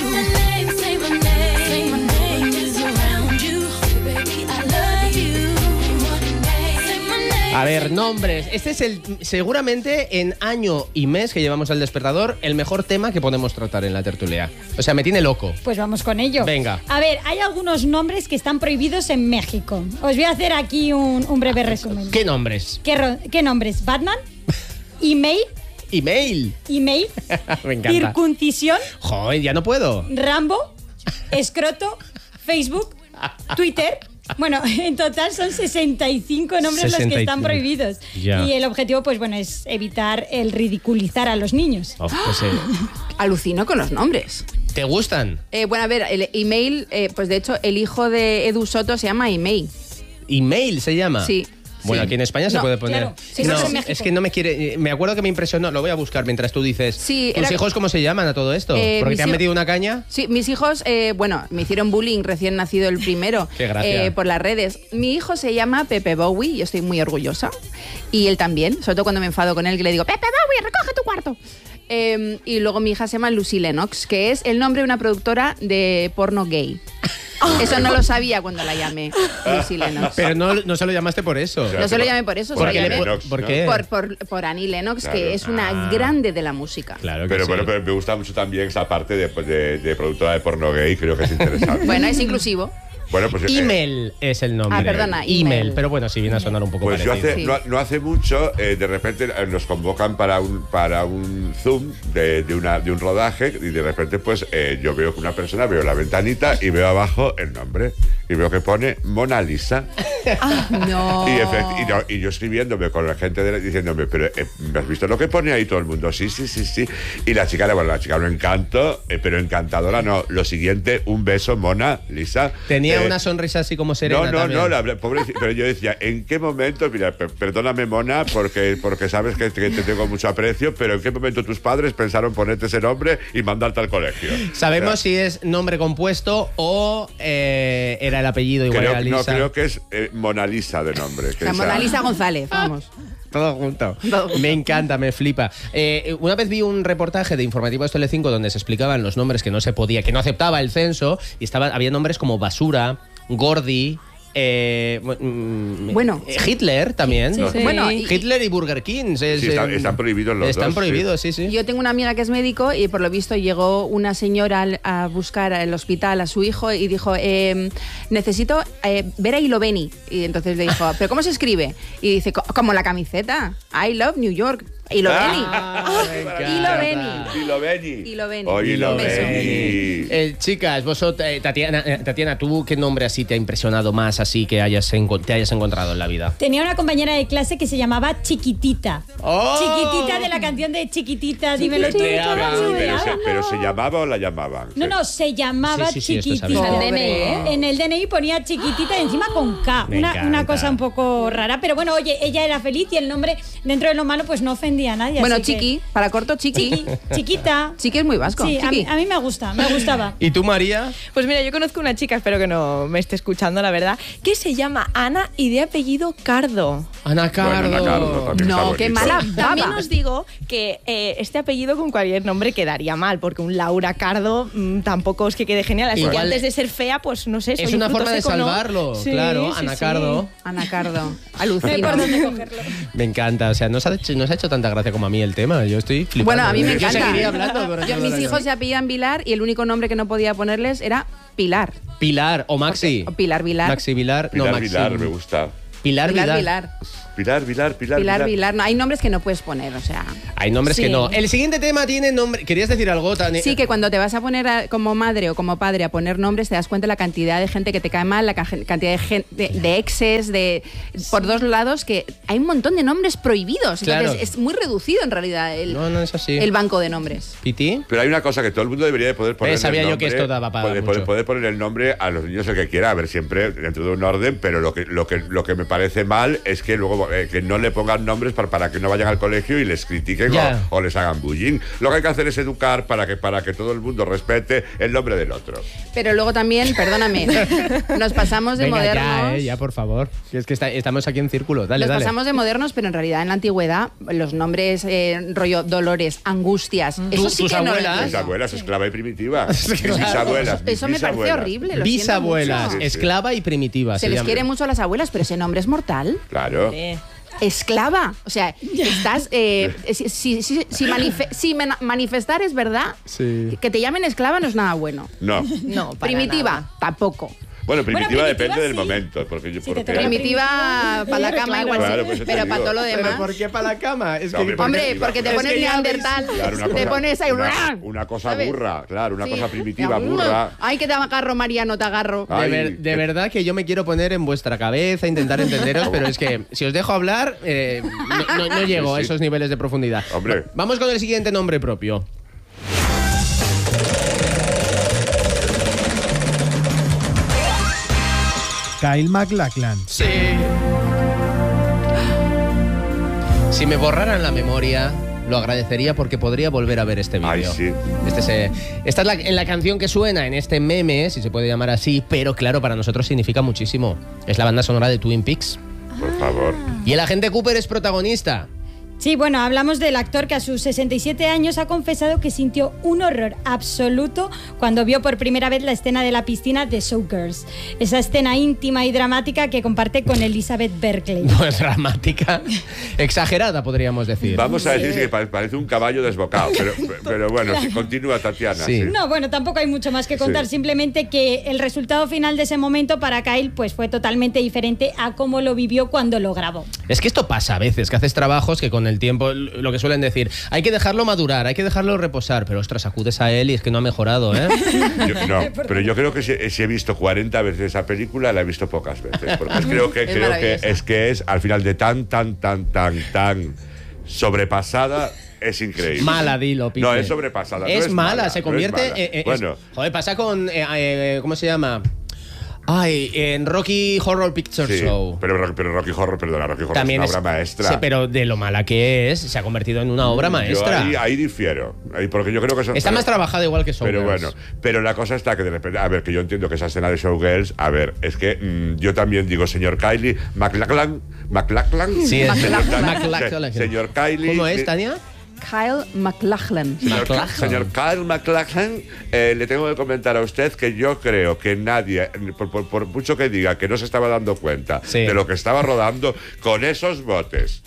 [SPEAKER 2] A ver, nombres. Este es el, seguramente en año y mes que llevamos al Despertador, el mejor tema que podemos tratar en la tertulia. O sea, me tiene loco.
[SPEAKER 5] Pues vamos con ello.
[SPEAKER 2] Venga.
[SPEAKER 5] A ver, hay algunos nombres que están prohibidos en México. Os voy a hacer aquí un, un breve resumen.
[SPEAKER 2] ¿Qué nombres?
[SPEAKER 5] ¿Qué, ro- qué nombres? ¿Batman? ¿Email?
[SPEAKER 2] Email.
[SPEAKER 5] ¿Email?
[SPEAKER 2] Me encanta.
[SPEAKER 5] ¿Circuncisión?
[SPEAKER 2] Joder, ya no puedo.
[SPEAKER 5] ¿Rambo? ¿Escroto? ¿Facebook? ¿Twitter? Bueno, en total son sesenta y cinco nombres los que están
[SPEAKER 2] sesenta y cinco.
[SPEAKER 5] prohibidos.
[SPEAKER 2] Ya.
[SPEAKER 5] Y el objetivo, pues bueno, es evitar el ridiculizar a los niños.
[SPEAKER 2] Oh, pues, eh,
[SPEAKER 4] Alucino con los nombres.
[SPEAKER 2] ¿Te gustan?
[SPEAKER 4] Eh, bueno, a ver, el email, eh, pues de hecho, el hijo de Edu Soto se llama Email.
[SPEAKER 2] Email se llama.
[SPEAKER 4] Sí.
[SPEAKER 2] Bueno,
[SPEAKER 4] Sí.
[SPEAKER 2] aquí en España se
[SPEAKER 4] No,
[SPEAKER 2] puede poner.
[SPEAKER 5] claro. Sí,
[SPEAKER 2] no,
[SPEAKER 5] eso es en México.
[SPEAKER 2] es que no me quiere. Me acuerdo que me impresionó. Lo voy a buscar mientras tú dices.
[SPEAKER 4] Sí,
[SPEAKER 2] ¿Tus
[SPEAKER 4] era-
[SPEAKER 2] hijos cómo se llaman a todo esto?
[SPEAKER 4] Eh,
[SPEAKER 2] ¿Porque
[SPEAKER 4] mis
[SPEAKER 2] te han
[SPEAKER 4] hij-
[SPEAKER 2] metido una caña?
[SPEAKER 4] Sí, mis hijos, eh, bueno, me hicieron bullying recién nacido el primero.
[SPEAKER 2] Qué gracia.
[SPEAKER 4] eh, por las redes. Mi hijo se llama Pepe Bowie, yo estoy muy orgullosa. Y él también, sobre todo cuando me enfado con él, que le digo, Pepe Bowie, recoge tu cuarto. Eh, y luego mi hija se llama Lucy Lennox, que es el nombre de una productora de porno gay. Eso no lo sabía cuando la llamé, Lucy Lennox.
[SPEAKER 2] Pero no, no se lo llamaste por eso.
[SPEAKER 4] No se lo llamé por eso, se
[SPEAKER 2] ¿Por
[SPEAKER 4] lo
[SPEAKER 2] qué?
[SPEAKER 4] llamé
[SPEAKER 2] ¿Por, por qué?
[SPEAKER 4] por, por, por Annie Lennox,
[SPEAKER 3] Claro.
[SPEAKER 4] que es una
[SPEAKER 2] Ah.
[SPEAKER 4] grande de la música.
[SPEAKER 2] Claro que
[SPEAKER 3] Pero
[SPEAKER 2] sí.
[SPEAKER 3] bueno, pero me gusta mucho también esa parte de, de, de productora de porno gay, creo que es interesante.
[SPEAKER 4] Bueno, es inclusivo.
[SPEAKER 3] Bueno, pues, eh,
[SPEAKER 2] Email es el nombre.
[SPEAKER 4] Ah, perdona,
[SPEAKER 2] Email.
[SPEAKER 4] email.
[SPEAKER 2] Pero bueno, sí viene a sonar un poco
[SPEAKER 3] Pues yo
[SPEAKER 2] parecido.
[SPEAKER 3] hace,
[SPEAKER 4] Sí.
[SPEAKER 3] no, no hace mucho, eh, de repente eh, nos convocan para un, para un Zoom de, de, una, de un rodaje y de repente pues eh, yo veo que una persona, veo la ventanita y veo abajo el nombre y veo que pone Mona Lisa.
[SPEAKER 4] No.
[SPEAKER 3] Y, efect- y, no, y yo escribiéndome con la gente de la- diciéndome, pero eh, ¿me has visto lo que pone ahí todo el mundo? Sí, sí, sí, sí. Y la chica, bueno, la chica un encanto, eh, pero encantadora no. Lo siguiente, un beso, Mona Lisa.
[SPEAKER 2] Tenía
[SPEAKER 3] Eh,
[SPEAKER 2] una sonrisa así como serena.
[SPEAKER 3] no, no,
[SPEAKER 2] también.
[SPEAKER 3] no, la, pobre, pero yo decía, ¿en qué momento? Mira, per- perdóname, Mona, porque, porque sabes que te, que te tengo mucho aprecio, pero ¿en qué momento tus padres pensaron ponerte ese nombre y mandarte al colegio?
[SPEAKER 2] ¿Sabemos
[SPEAKER 3] O sea,
[SPEAKER 2] si es nombre compuesto o eh, era el apellido igual
[SPEAKER 3] creo,
[SPEAKER 2] era Lisa?
[SPEAKER 3] no, creo que es eh, Mona Lisa de nombre. que
[SPEAKER 4] La
[SPEAKER 3] esa-
[SPEAKER 4] Mona Lisa González, vamos.
[SPEAKER 2] Todo junto. Me encanta, me flipa. Eh, una vez vi un reportaje de Informativos Telecinco donde se explicaban los nombres que no se podía, que no aceptaba el censo, y estaba, había nombres como Basura, Gordi. Eh, mm,
[SPEAKER 4] Bueno.
[SPEAKER 2] eh, Hitler también.
[SPEAKER 4] Sí, sí. Bueno, y-
[SPEAKER 2] Hitler y Burger King. es,
[SPEAKER 3] Sí, están,
[SPEAKER 2] eh,
[SPEAKER 3] están prohibidos los
[SPEAKER 2] Están
[SPEAKER 3] dos. sí.
[SPEAKER 2] prohibidos, sí, sí.
[SPEAKER 4] Yo tengo una amiga que es médico y por lo visto llegó una señora al- a buscar al hospital a su hijo y dijo, eh, necesito eh, ver a Iloveni. Y entonces le dijo, ¿pero cómo se escribe? Y dice, "Co- como la camiseta, I love New York. Iloveni.
[SPEAKER 2] Ah, me encanta.
[SPEAKER 4] Iloveni.
[SPEAKER 3] Iloveni.
[SPEAKER 4] Iloveni.
[SPEAKER 3] Oye,
[SPEAKER 4] Un beso.
[SPEAKER 3] Iloveni.
[SPEAKER 2] Eh, chicas, vosotros, eh, Tatiana, eh, Tatiana, ¿tú qué nombre así te ha impresionado más, así que hayas enco- te hayas encontrado en la vida?
[SPEAKER 5] Tenía una compañera de clase que se llamaba Chiquitita.
[SPEAKER 2] ¡Oh!
[SPEAKER 5] Chiquitita de la canción de Chiquitita, dímelo tú.
[SPEAKER 2] Chiquitita,
[SPEAKER 3] Pero,
[SPEAKER 5] sube,
[SPEAKER 3] pero se,
[SPEAKER 5] háblalo.
[SPEAKER 3] pero se llamaba o la llamaban.
[SPEAKER 5] No, no, se llamaba
[SPEAKER 2] Sí, sí, sí, esto
[SPEAKER 5] Chiquitita.
[SPEAKER 2] sabía.
[SPEAKER 4] En el D N I, ¿eh?
[SPEAKER 5] En el D N I ponía Chiquitita y encima con K.
[SPEAKER 2] Me
[SPEAKER 5] Una,
[SPEAKER 2] encanta.
[SPEAKER 5] una cosa un poco rara. Pero bueno, oye, ella era feliz y el nombre, dentro de lo malo, pues no ofendía confundía a nadie.
[SPEAKER 4] Bueno,
[SPEAKER 5] así que-
[SPEAKER 4] Chiqui, para corto, Chiqui.
[SPEAKER 5] Chiqui, chiquita.
[SPEAKER 4] Chiqui es muy vasco.
[SPEAKER 5] Sí, a
[SPEAKER 4] Chiqui.
[SPEAKER 5] mí, a mí me gusta, me gustaba.
[SPEAKER 2] ¿Y tú, María?
[SPEAKER 6] Pues mira, yo conozco una chica, espero que no me esté escuchando, la verdad, que se llama Ana y de apellido Cardo.
[SPEAKER 2] Ana Cardo.
[SPEAKER 3] Bueno, Ana Cardo también está
[SPEAKER 4] No, qué
[SPEAKER 3] bonito.
[SPEAKER 4] mala
[SPEAKER 6] También
[SPEAKER 4] baba.
[SPEAKER 6] os digo que eh, este apellido con cualquier nombre quedaría mal, porque un Laura Cardo mm, tampoco es que quede genial. Así que
[SPEAKER 2] Igual-
[SPEAKER 6] antes de ser fea, pues no sé, soy
[SPEAKER 2] Es
[SPEAKER 6] un
[SPEAKER 2] una
[SPEAKER 6] fruto
[SPEAKER 2] forma de
[SPEAKER 6] seco, ¿no?
[SPEAKER 2] salvarlo,
[SPEAKER 6] Sí,
[SPEAKER 2] claro,
[SPEAKER 6] sí,
[SPEAKER 2] Ana
[SPEAKER 6] sí.
[SPEAKER 2] Cardo.
[SPEAKER 4] Ana Cardo.
[SPEAKER 5] No hay
[SPEAKER 4] Alucino.
[SPEAKER 5] por dónde cogerlo.
[SPEAKER 2] Me encanta, o sea, nos ha, hecho, nos ha hecho tanta gracia como a mí el tema. Yo estoy flipando.
[SPEAKER 4] Bueno, a mí me
[SPEAKER 2] Yo
[SPEAKER 4] encanta.
[SPEAKER 2] seguiría hablando durante
[SPEAKER 4] Yo,
[SPEAKER 2] todo
[SPEAKER 4] mis
[SPEAKER 2] el año.
[SPEAKER 4] hijos se apellidan Vilar y el único nombre que no podía ponerles era Pilar.
[SPEAKER 2] Pilar o Maxi.
[SPEAKER 4] O Pilar Vilar.
[SPEAKER 2] Maxi Vilar.
[SPEAKER 3] Pilar
[SPEAKER 2] no, Maxi.
[SPEAKER 3] Vilar, me gusta.
[SPEAKER 2] Pilar,
[SPEAKER 4] Pilar
[SPEAKER 2] Vilar.
[SPEAKER 4] Vilar.
[SPEAKER 3] Pilar, Vilar, Pilar,
[SPEAKER 4] Pilar Vilar. No, hay nombres que no puedes poner, o sea.
[SPEAKER 2] Hay nombres
[SPEAKER 6] Sí.
[SPEAKER 2] que no. El siguiente tema tiene nombre. ¿Querías decir algo, Tania?
[SPEAKER 4] Sí, que cuando te vas a poner a- como madre o como padre a poner nombres, te das cuenta de la cantidad de gente que te cae mal, la ca- cantidad de, gen- de, de exes, de por dos lados, que hay un montón de nombres prohibidos.
[SPEAKER 2] Claro.
[SPEAKER 4] Entonces, es muy reducido en realidad el,
[SPEAKER 2] No, no es así.
[SPEAKER 4] el banco de nombres.
[SPEAKER 2] ¿Piti?
[SPEAKER 3] Pero hay una cosa que todo el mundo debería de poder poner.
[SPEAKER 2] Eh, sabía
[SPEAKER 3] el
[SPEAKER 2] yo que
[SPEAKER 3] nombre,
[SPEAKER 2] esto daba para
[SPEAKER 3] poder,
[SPEAKER 2] mucho.
[SPEAKER 3] poder, poder poner el nombre a los niños el que quiera, a ver, siempre dentro de un orden, pero lo que, lo que, lo que me parece mal es que luego eh, que no le pongan nombres para, para que no vayan al colegio y les critiquen
[SPEAKER 2] Ya.
[SPEAKER 3] o, o les hagan bullying. Lo que hay que hacer es educar para que, para que todo el mundo respete el nombre del otro.
[SPEAKER 4] Pero luego también, perdóname, nos pasamos de
[SPEAKER 2] Venga,
[SPEAKER 4] modernos.
[SPEAKER 2] ya, eh, ya, por favor. Que es que está- estamos aquí en círculo. Dale,
[SPEAKER 4] Nos
[SPEAKER 2] dale.
[SPEAKER 4] pasamos de modernos, pero en realidad en la antigüedad los nombres eh, rollo Dolores, Angustias, eso
[SPEAKER 2] ¿Tú-
[SPEAKER 4] sí
[SPEAKER 2] tus
[SPEAKER 4] que no lo
[SPEAKER 2] abuelas?
[SPEAKER 3] Mis
[SPEAKER 4] entiendo.
[SPEAKER 3] abuelas, esclava y primitiva. Mis
[SPEAKER 2] Claro.
[SPEAKER 3] bisabuelas. mis
[SPEAKER 4] Eso me parece
[SPEAKER 3] bisabuelas.
[SPEAKER 4] horrible. Lo siento
[SPEAKER 2] Bisabuelas,
[SPEAKER 4] mucho.
[SPEAKER 3] Sí, sí.
[SPEAKER 2] esclava y primitiva.
[SPEAKER 4] Se les
[SPEAKER 2] llama.
[SPEAKER 4] quiere mucho a las abuelas, pero ese nombre es mortal.
[SPEAKER 3] Claro.
[SPEAKER 6] Eh,
[SPEAKER 4] Esclava. O sea, estás. eh, si, si, si, si manife- si mena- manifestar es verdad,
[SPEAKER 2] Sí.
[SPEAKER 4] que te llamen esclava no es nada bueno.
[SPEAKER 3] No.
[SPEAKER 6] no, para
[SPEAKER 4] Primitiva,
[SPEAKER 6] nada.
[SPEAKER 4] tampoco.
[SPEAKER 3] Bueno, primitiva,
[SPEAKER 5] primitiva
[SPEAKER 3] depende del
[SPEAKER 5] sí.
[SPEAKER 3] momento. Porque yo,
[SPEAKER 5] Sí, te
[SPEAKER 3] porque-
[SPEAKER 5] toca
[SPEAKER 4] Primitiva para la
[SPEAKER 5] Claro,
[SPEAKER 4] cama
[SPEAKER 5] claro.
[SPEAKER 4] igual
[SPEAKER 3] Claro,
[SPEAKER 4] sí,
[SPEAKER 3] pues eso te
[SPEAKER 4] pero
[SPEAKER 3] digo.
[SPEAKER 4] para todo lo
[SPEAKER 2] ¿Pero
[SPEAKER 4] demás.
[SPEAKER 2] por qué para la cama? Es
[SPEAKER 3] No,
[SPEAKER 2] que,
[SPEAKER 3] hombre,
[SPEAKER 4] Hombre, porque te
[SPEAKER 2] Es
[SPEAKER 4] pones
[SPEAKER 2] que ya ves-
[SPEAKER 4] neandertal,
[SPEAKER 3] Claro, una
[SPEAKER 4] te
[SPEAKER 3] cosa-
[SPEAKER 4] pones ahí.
[SPEAKER 3] una, una cosa
[SPEAKER 4] ¿sabes?
[SPEAKER 3] burra, claro, una
[SPEAKER 4] Sí.
[SPEAKER 3] cosa primitiva,
[SPEAKER 4] Ya,
[SPEAKER 3] burra.
[SPEAKER 4] Ay, que te agarro, Mariano, te agarro.
[SPEAKER 3] Ah.
[SPEAKER 2] De,
[SPEAKER 3] Ay,
[SPEAKER 2] ver- de
[SPEAKER 3] qué-
[SPEAKER 2] verdad que yo me quiero poner en vuestra cabeza, intentar entenderos, pero es que si os dejo hablar, eh, no, no- no llego
[SPEAKER 3] Sí,
[SPEAKER 2] a
[SPEAKER 3] sí.
[SPEAKER 2] esos niveles de profundidad.
[SPEAKER 3] Hombre.
[SPEAKER 2] Va- Vamos con el siguiente nombre propio.
[SPEAKER 1] Kyle MacLachlan.
[SPEAKER 2] Sí. Si me borraran la memoria, lo agradecería porque podría volver a ver este vídeo.
[SPEAKER 3] Ay, sí.
[SPEAKER 2] Este se- esta es la, en la canción que suena en este meme, si se puede llamar así, pero claro, para nosotros significa muchísimo. Es la banda sonora de Twin Peaks.
[SPEAKER 3] Por favor.
[SPEAKER 2] Y el agente Cooper es protagonista.
[SPEAKER 5] Sí, bueno, hablamos del actor que a sus sesenta y siete años ha confesado que sintió un horror absoluto cuando vio por primera vez la escena de la piscina de Showgirls. Esa escena íntima y dramática que comparte con Elizabeth Berkley.
[SPEAKER 2] No es dramática, exagerada podríamos decir.
[SPEAKER 3] Vamos a decir que pare- parece un caballo desbocado, pero, pero bueno, si continúa Tatiana.
[SPEAKER 2] Sí.
[SPEAKER 3] sí.
[SPEAKER 5] No, bueno, tampoco hay mucho más que contar,
[SPEAKER 3] Sí.
[SPEAKER 5] simplemente que el resultado final de ese momento para Kyle pues fue totalmente diferente a cómo lo vivió cuando lo grabó.
[SPEAKER 2] Es que esto pasa a veces, que haces trabajos que con el tiempo, lo que suelen decir, hay que dejarlo madurar, hay que dejarlo reposar, pero ostras, acudes a él y es que no ha mejorado, ¿eh?
[SPEAKER 3] Yo- no, pero yo creo que si, si he visto cuarenta veces esa película, la he visto pocas veces. Porque es- creo que,
[SPEAKER 4] Es
[SPEAKER 3] creo que
[SPEAKER 4] maravillosa.
[SPEAKER 3] es que es, al final de tan, tan, tan, tan, tan sobrepasada, es increíble.
[SPEAKER 2] Mala, dilo, Pipe.
[SPEAKER 3] No, es sobrepasada. no
[SPEAKER 2] Es,
[SPEAKER 3] es
[SPEAKER 2] mala,
[SPEAKER 3] mala,
[SPEAKER 2] se
[SPEAKER 3] no
[SPEAKER 2] convierte
[SPEAKER 3] es mala.
[SPEAKER 2] en... en-
[SPEAKER 3] Bueno.
[SPEAKER 2] es- joder, pasa con... eh, eh, ¿cómo se llama? Ay, en Rocky Horror Picture
[SPEAKER 3] Sí,
[SPEAKER 2] Show.
[SPEAKER 3] pero, pero Rocky Horror, perdona, Rocky Horror
[SPEAKER 2] También
[SPEAKER 3] es
[SPEAKER 2] es,
[SPEAKER 3] una obra maestra.
[SPEAKER 2] sí, pero de lo mala que es, se ha convertido en una obra maestra.
[SPEAKER 3] Yo ahí, ahí difiero, ahí, porque yo creo que son,
[SPEAKER 2] Está
[SPEAKER 3] pero-
[SPEAKER 2] más trabajada igual que
[SPEAKER 3] Pero
[SPEAKER 2] Showgirls.
[SPEAKER 3] bueno, pero la cosa está que de repente, a ver, que yo entiendo que esa escena de Showgirls, a ver, es que mm, yo también digo, señor Kylie, MacLachlan, MacLachlan,
[SPEAKER 2] Sí, es
[SPEAKER 3] señor,
[SPEAKER 2] MacLachlan.
[SPEAKER 3] se- señor Kylie.
[SPEAKER 2] ¿Cómo es,
[SPEAKER 3] eh,
[SPEAKER 2] Tania?
[SPEAKER 4] Kyle MacLachlan.
[SPEAKER 3] Señor,
[SPEAKER 2] MacLachlan.
[SPEAKER 3] señor Kyle MacLachlan, eh, le tengo que comentar a usted que yo creo que nadie, por, por- por mucho que diga que no se estaba dando cuenta
[SPEAKER 2] Sí.
[SPEAKER 3] de lo que estaba rodando con esos botes.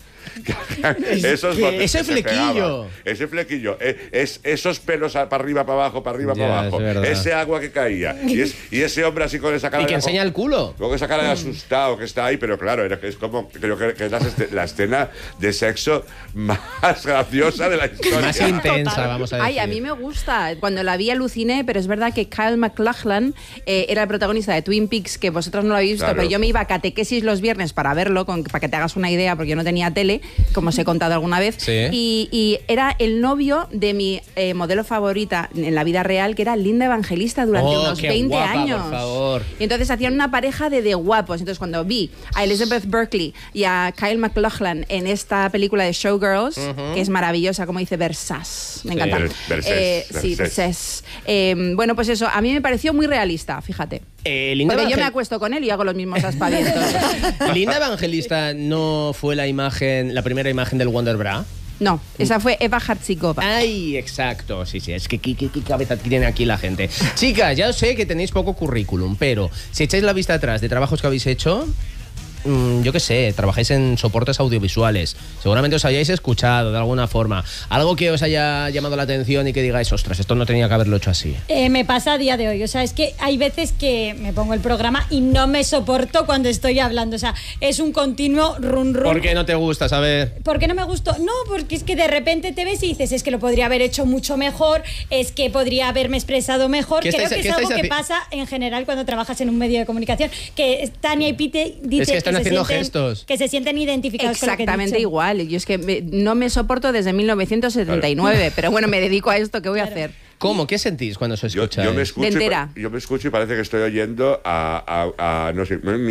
[SPEAKER 3] esos
[SPEAKER 2] que-
[SPEAKER 3] botes
[SPEAKER 2] ese
[SPEAKER 3] que se
[SPEAKER 2] flequillo.
[SPEAKER 3] pegaban, ese flequillo, eh, es, esos pelos a- para arriba, para abajo, para arriba,
[SPEAKER 2] Ya,
[SPEAKER 3] para abajo,
[SPEAKER 2] es verdad.
[SPEAKER 3] ese agua que caía y, es- y ese hombre así con esa cara
[SPEAKER 2] Y que
[SPEAKER 3] de-
[SPEAKER 2] enseña el culo.
[SPEAKER 3] Luego esa cara de asustado que está ahí, pero claro, era que es como, creo que, que es la, este- la escena de sexo más graciosa de la historia.
[SPEAKER 2] Más intensa, vamos a decir.
[SPEAKER 4] Ay, a mí me gusta. Cuando la vi aluciné, pero es verdad que Kyle MacLachlan eh, era el protagonista de Twin Peaks, que vosotros no lo habéis visto,
[SPEAKER 3] Claro.
[SPEAKER 4] pero yo me iba a catequesis los viernes para verlo, con, para que te hagas una idea, porque yo no tenía tele, Berkeley, como os he contado alguna vez,
[SPEAKER 2] Sí.
[SPEAKER 4] y, y era el novio de mi eh, modelo favorita en la vida real, que era Linda Evangelista durante
[SPEAKER 2] Oh,
[SPEAKER 4] unos
[SPEAKER 2] qué
[SPEAKER 4] veinte
[SPEAKER 2] guapa,
[SPEAKER 4] años.
[SPEAKER 2] por favor.
[SPEAKER 4] Y entonces hacían una pareja de, de guapos. Entonces cuando vi a Elizabeth Berkley y a Kyle MacLachlan en esta película de Showgirls,
[SPEAKER 2] Ujú.
[SPEAKER 4] que es maravillosa, como dice Versás, me
[SPEAKER 2] Sí.
[SPEAKER 4] encanta.
[SPEAKER 3] Vers- Versés,
[SPEAKER 4] Eh, sí,
[SPEAKER 3] Versés.
[SPEAKER 4] Versés. Eh, bueno, pues eso, a mí me pareció muy realista, fíjate.
[SPEAKER 2] Eh, Linda,
[SPEAKER 4] Porque yo me
[SPEAKER 2] Evangel-
[SPEAKER 4] acuesto con él y hago los mismos aspavientos.
[SPEAKER 2] Linda Evangelista no fue la imagen, la primera imagen del Wonder Bra.
[SPEAKER 4] No, esa fue Eva Hartsikova.
[SPEAKER 2] Ay, exacto, sí, sí, es que qué, qué- qué cabeza tiene aquí la gente. Chicas, ya sé que tenéis poco currículum, pero si echáis la vista atrás de trabajos que habéis hecho, mm, yo qué sé, trabajáis en soportes audiovisuales, seguramente os hayáis escuchado de alguna forma, algo que os haya llamado la atención y que digáis, ostras, esto no tenía que haberlo hecho así.
[SPEAKER 5] Eh, me pasa a día de hoy, o sea, es que hay veces que me pongo el programa y no me soporto cuando estoy hablando, o sea, es un continuo run run.
[SPEAKER 2] ¿Por qué no te gusta saber?
[SPEAKER 5] ¿Por qué no me gustó? No, porque es que de repente te ves y dices, es que lo podría haber hecho mucho mejor, es que podría haberme expresado mejor.
[SPEAKER 2] ¿Qué
[SPEAKER 5] Creo
[SPEAKER 2] estáis-
[SPEAKER 5] que
[SPEAKER 2] qué
[SPEAKER 5] es algo
[SPEAKER 2] estáis
[SPEAKER 5] que
[SPEAKER 2] haci-
[SPEAKER 5] pasa en general cuando trabajas en un medio de comunicación, que Tania y Pite dicen
[SPEAKER 2] Es que están
[SPEAKER 5] se
[SPEAKER 2] haciendo
[SPEAKER 5] sienten-
[SPEAKER 2] gestos.
[SPEAKER 5] que se sienten identificados con lo que he
[SPEAKER 4] Exactamente
[SPEAKER 5] dicho.
[SPEAKER 4] igual. Yo es que me- no me soporto desde mil novecientos setenta y nueve, pero bueno, me dedico a esto, ¿qué voy a hacer?
[SPEAKER 2] ¿Cómo? ¿Qué sentís cuando os
[SPEAKER 3] Yo,
[SPEAKER 2] escucháis?
[SPEAKER 3] yo me escucho
[SPEAKER 4] De
[SPEAKER 3] y,
[SPEAKER 4] entera.
[SPEAKER 3] pa- yo me escucho y parece que estoy oyendo a, a, a no sé, yo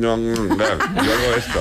[SPEAKER 3] oigo esto.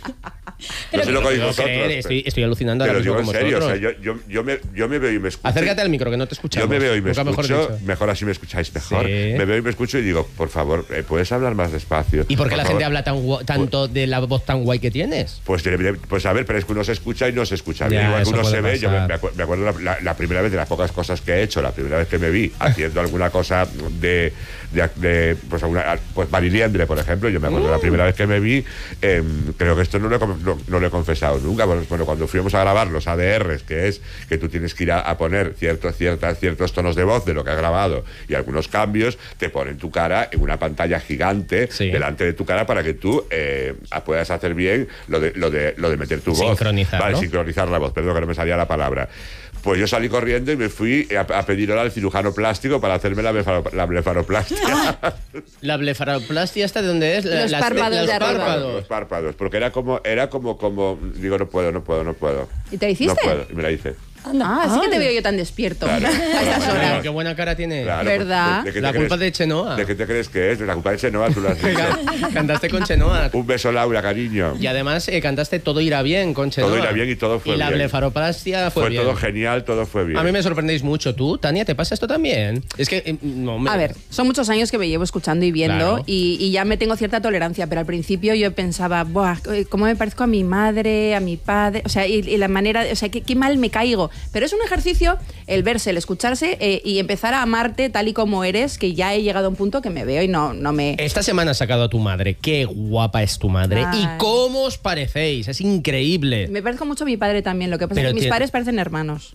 [SPEAKER 3] No sé lo que oís
[SPEAKER 2] No
[SPEAKER 3] vosotros.
[SPEAKER 2] creer, estoy, estoy alucinando
[SPEAKER 3] Pero
[SPEAKER 2] ahora mismo
[SPEAKER 3] digo en
[SPEAKER 2] con
[SPEAKER 3] serio, o sea,
[SPEAKER 2] vosotros.
[SPEAKER 3] yo, yo, yo, me, yo me veo y me escucho.
[SPEAKER 2] Acércate
[SPEAKER 3] y-
[SPEAKER 2] al micro, que no te escuchamos.
[SPEAKER 3] Yo me veo y me
[SPEAKER 2] Nunca mejor
[SPEAKER 3] escucho,
[SPEAKER 2] dicho.
[SPEAKER 3] mejor, así me escucháis mejor.
[SPEAKER 2] Sí.
[SPEAKER 3] Me veo y me escucho y digo, por favor, eh, ¿puedes hablar más despacio?
[SPEAKER 2] ¿Y por qué la
[SPEAKER 3] favor?
[SPEAKER 2] gente habla tan gua- tanto de la voz tan guay que tienes?
[SPEAKER 3] Pues, de- de- pues a ver, pero es que uno se escucha y no se escucha bien.
[SPEAKER 2] Ya,
[SPEAKER 3] Igual que
[SPEAKER 2] eso
[SPEAKER 3] uno
[SPEAKER 2] puede
[SPEAKER 3] se ve, yo me,
[SPEAKER 2] pasar.
[SPEAKER 3] me acu- me acuerdo la, la- la primera vez de las pocas cosas que he hecho, la primera vez que me vi haciendo alguna cosa de, de, de, pues, alguna, pues Mariliendre, por ejemplo, yo me acuerdo
[SPEAKER 2] Uh.
[SPEAKER 3] la primera vez que me vi, eh, creo que esto no lo, he, com- no, no lo he confesado nunca. Bueno, bueno, cuando fuimos a grabar los A D Rs, que es que tú tienes que ir a, a poner ciertos, ciertas, ciertos tonos de voz de lo que has grabado y algunos cambios, te ponen tu cara en una pantalla gigante
[SPEAKER 2] Sí.
[SPEAKER 3] delante de tu cara para que tú eh, puedas hacer bien lo de, lo de, lo de meter tu voz.
[SPEAKER 2] Sincronizar,
[SPEAKER 3] Vale,
[SPEAKER 2] ¿no?
[SPEAKER 3] sincronizar la voz, perdón que no me salía la palabra. Pues yo salí corriendo y me fui a, a pedir hora al cirujano plástico para hacerme la, blefaro- la blefaroplastia.
[SPEAKER 2] ¿La blefaroplastia esta de dónde es? La-
[SPEAKER 4] Los
[SPEAKER 2] las-
[SPEAKER 4] párpados
[SPEAKER 2] los
[SPEAKER 4] de arriba.
[SPEAKER 2] párpados.
[SPEAKER 3] Los párpados, porque era como, era como, como, digo, no puedo, no puedo, no puedo.
[SPEAKER 4] ¿Y te la hiciste?
[SPEAKER 3] No puedo, y me la hice.
[SPEAKER 4] Ah, así que te veo yo tan despierto
[SPEAKER 3] Claro.
[SPEAKER 4] a estas
[SPEAKER 3] Claro.
[SPEAKER 4] horas.
[SPEAKER 2] Qué buena cara tiene.
[SPEAKER 3] Claro,
[SPEAKER 4] ¿Verdad?
[SPEAKER 3] ¿de qué te
[SPEAKER 2] La culpa
[SPEAKER 3] crees-
[SPEAKER 2] de Chenoa.
[SPEAKER 3] ¿De qué te crees que es? De la culpa de Chenoa, tú lo has dicho.
[SPEAKER 2] Cantaste con Chenoa.
[SPEAKER 3] Un beso, Laura, cariño.
[SPEAKER 2] Y además eh, cantaste Todo irá bien con Chenoa.
[SPEAKER 3] Todo irá bien y todo fue
[SPEAKER 2] Y la
[SPEAKER 3] bien.
[SPEAKER 2] blefaroplastia fue,
[SPEAKER 3] Fue
[SPEAKER 2] bien.
[SPEAKER 3] todo genial, todo fue bien.
[SPEAKER 2] A mí me sorprendéis mucho. ¿Tú, Tania, te pasa esto también? Es que... eh, no, me-
[SPEAKER 4] A ver, son muchos años que me llevo escuchando y viendo
[SPEAKER 2] Claro.
[SPEAKER 4] y, y ya me tengo cierta tolerancia, pero al principio yo pensaba, Buah, ¿cómo me parezco a mi madre, a mi padre? O sea, y, y la manera, o sea, qué, qué mal me caigo. Pero es un ejercicio el verse, el escucharse eh, y empezar a amarte tal y como eres, que ya he llegado a un punto que me veo y no, no me...
[SPEAKER 2] Esta semana has sacado a tu madre. Qué guapa es tu madre.
[SPEAKER 4] Ay.
[SPEAKER 2] ¿Y cómo os parecéis? Es increíble.
[SPEAKER 4] Me parezco mucho a mi padre también, lo que pasa
[SPEAKER 2] Pero
[SPEAKER 4] es que mis
[SPEAKER 2] tiene-
[SPEAKER 4] padres parecen hermanos.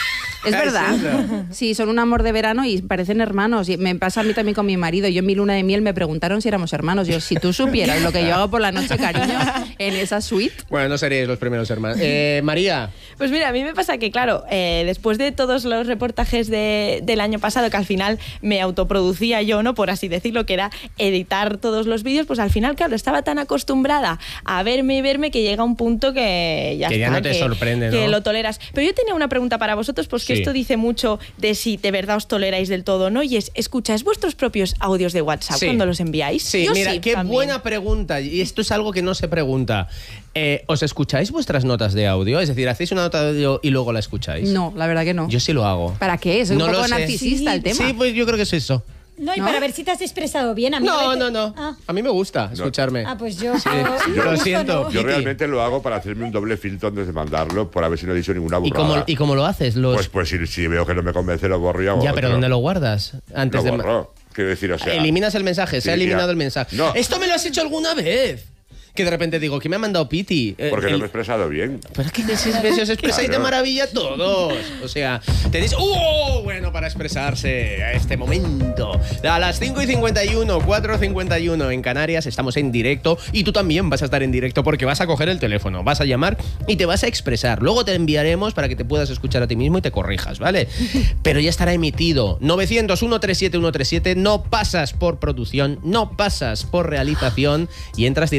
[SPEAKER 4] Es
[SPEAKER 2] ¿Es
[SPEAKER 4] verdad.
[SPEAKER 2] eso?
[SPEAKER 4] Sí, son un amor de verano y parecen hermanos. Y me pasa a mí también con mi marido. Yo en mi luna de miel me preguntaron si éramos hermanos. Yo, si tú supieras lo que yo hago por la noche, cariño, en esa suite.
[SPEAKER 2] Bueno, no seréis los primeros hermanos. Eh, María.
[SPEAKER 6] Pues mira, a mí me pasa que, claro, eh, después de todos los reportajes de- del año pasado, que al final me autoproducía yo, ¿no? Por así decirlo, que era editar todos los vídeos, pues al final, claro, estaba tan acostumbrada a verme y verme que llega un punto que ya
[SPEAKER 2] Que ya
[SPEAKER 6] está,
[SPEAKER 2] no te
[SPEAKER 6] que,
[SPEAKER 2] sorprende,
[SPEAKER 6] que
[SPEAKER 2] ¿no?
[SPEAKER 6] lo toleras. Pero yo tenía una pregunta para vosotros, pues que
[SPEAKER 2] Sí.
[SPEAKER 6] esto dice mucho de si de verdad os toleráis del todo, ¿no? Y es, ¿escucháis vuestros propios audios de WhatsApp
[SPEAKER 2] Sí.
[SPEAKER 6] cuando los enviáis?
[SPEAKER 2] Sí,
[SPEAKER 6] Yo
[SPEAKER 2] mira,
[SPEAKER 6] sí,
[SPEAKER 2] qué
[SPEAKER 6] también.
[SPEAKER 2] buena pregunta. Y esto es algo que no se pregunta. Eh, ¿Os escucháis vuestras notas de audio? Es decir, ¿hacéis una nota de audio y luego la escucháis?
[SPEAKER 4] No, la verdad que no.
[SPEAKER 2] Yo sí lo hago.
[SPEAKER 4] ¿Para qué? Soy
[SPEAKER 2] No
[SPEAKER 4] un
[SPEAKER 2] lo
[SPEAKER 4] poco
[SPEAKER 2] sé.
[SPEAKER 4] narcisista el tema.
[SPEAKER 2] Sí, pues yo creo que es eso.
[SPEAKER 5] No, y
[SPEAKER 4] ¿No?
[SPEAKER 5] para ver si te has expresado bien. A mí a
[SPEAKER 2] No,
[SPEAKER 5] veces-
[SPEAKER 2] no, no.
[SPEAKER 5] Ah,
[SPEAKER 2] A mí me gusta escucharme.
[SPEAKER 5] ah, pues yo...
[SPEAKER 2] Sí,
[SPEAKER 5] yo-
[SPEAKER 2] yo lo
[SPEAKER 5] yo
[SPEAKER 2] siento.
[SPEAKER 5] no.
[SPEAKER 3] Yo
[SPEAKER 2] Kitty.
[SPEAKER 3] realmente lo hago para hacerme un doble filtro antes de mandarlo, por a ver si no he dicho ninguna
[SPEAKER 2] ¿Y
[SPEAKER 3] burrada.
[SPEAKER 2] cómo, ¿Y cómo lo haces? Los...
[SPEAKER 3] Pues, pues si, si veo que no me convence, lo borro y hago
[SPEAKER 2] ya, pero
[SPEAKER 3] otro.
[SPEAKER 2] ¿dónde lo guardas? Antes
[SPEAKER 3] Lo
[SPEAKER 2] de...
[SPEAKER 3] borro. Quiero decir, o sea...
[SPEAKER 2] Eliminas el mensaje, se ha
[SPEAKER 3] Sí,
[SPEAKER 2] eliminado
[SPEAKER 3] ya.
[SPEAKER 2] el mensaje.
[SPEAKER 3] No.
[SPEAKER 2] Esto me lo has hecho alguna vez. Que de repente digo, ¿qué me ha mandado Piti? Eh,
[SPEAKER 3] Porque
[SPEAKER 2] el-
[SPEAKER 3] no me he expresado bien.
[SPEAKER 2] Pero es que si si os expresáis de
[SPEAKER 3] Claro.
[SPEAKER 2] maravilla todos. O sea, tenéis... ¡Uh! Bueno, para expresarse a este momento. A las cinco y cincuenta y uno, cuatro y cincuenta y uno en Canarias estamos en directo. Y tú también vas a estar en directo porque vas a coger el teléfono, vas a llamar y te vas a expresar. Luego te enviaremos para que te puedas escuchar a ti mismo y te corrijas, ¿vale? Pero ya estará emitido. novecientos, ciento treinta y siete, ciento treinta y siete. No pasas por producción, no pasas por realización y entras directamente aquí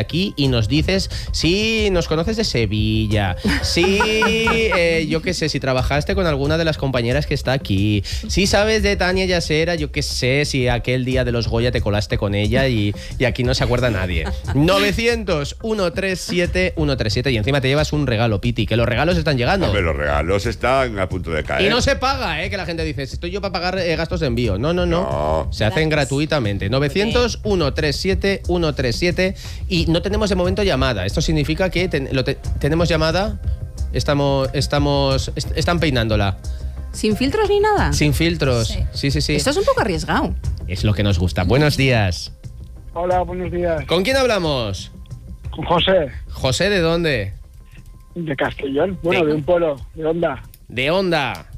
[SPEAKER 2] aquí y nos dices si nos conoces de Sevilla, si, eh, yo qué sé, si trabajaste con alguna de las compañeras que está aquí, si sabes de Tania Yasera, yo qué sé, si aquel día de los Goya te colaste con ella y, y aquí no se acuerda nadie. novecientos, ciento treinta y siete, ciento treinta y siete y encima te llevas un regalo, Piti, que los regalos están llegando.
[SPEAKER 3] Hombre, los regalos están a punto de caer.
[SPEAKER 2] Y no se paga, ¿eh? Que la gente dice, estoy yo para pagar eh, gastos de envío. No, no, no.
[SPEAKER 3] No.
[SPEAKER 2] Se hacen gratuitamente. novecientos, ciento treinta y siete, ciento treinta y siete y no tenemos de momento llamada. Esto significa que ten, lo te, tenemos llamada. Estamos, estamos, est están peinándola.
[SPEAKER 4] ¿Sin filtros ni nada?
[SPEAKER 2] Sin filtros. Sí. sí, sí, sí.
[SPEAKER 4] Esto es un poco arriesgado.
[SPEAKER 2] Es lo que nos gusta. Buenos días.
[SPEAKER 14] Hola, buenos días.
[SPEAKER 2] ¿Con quién hablamos?
[SPEAKER 14] Con José.
[SPEAKER 2] ¿José de dónde?
[SPEAKER 14] De Castellón. Bueno, de, de un pueblo, de Onda.
[SPEAKER 2] De Onda.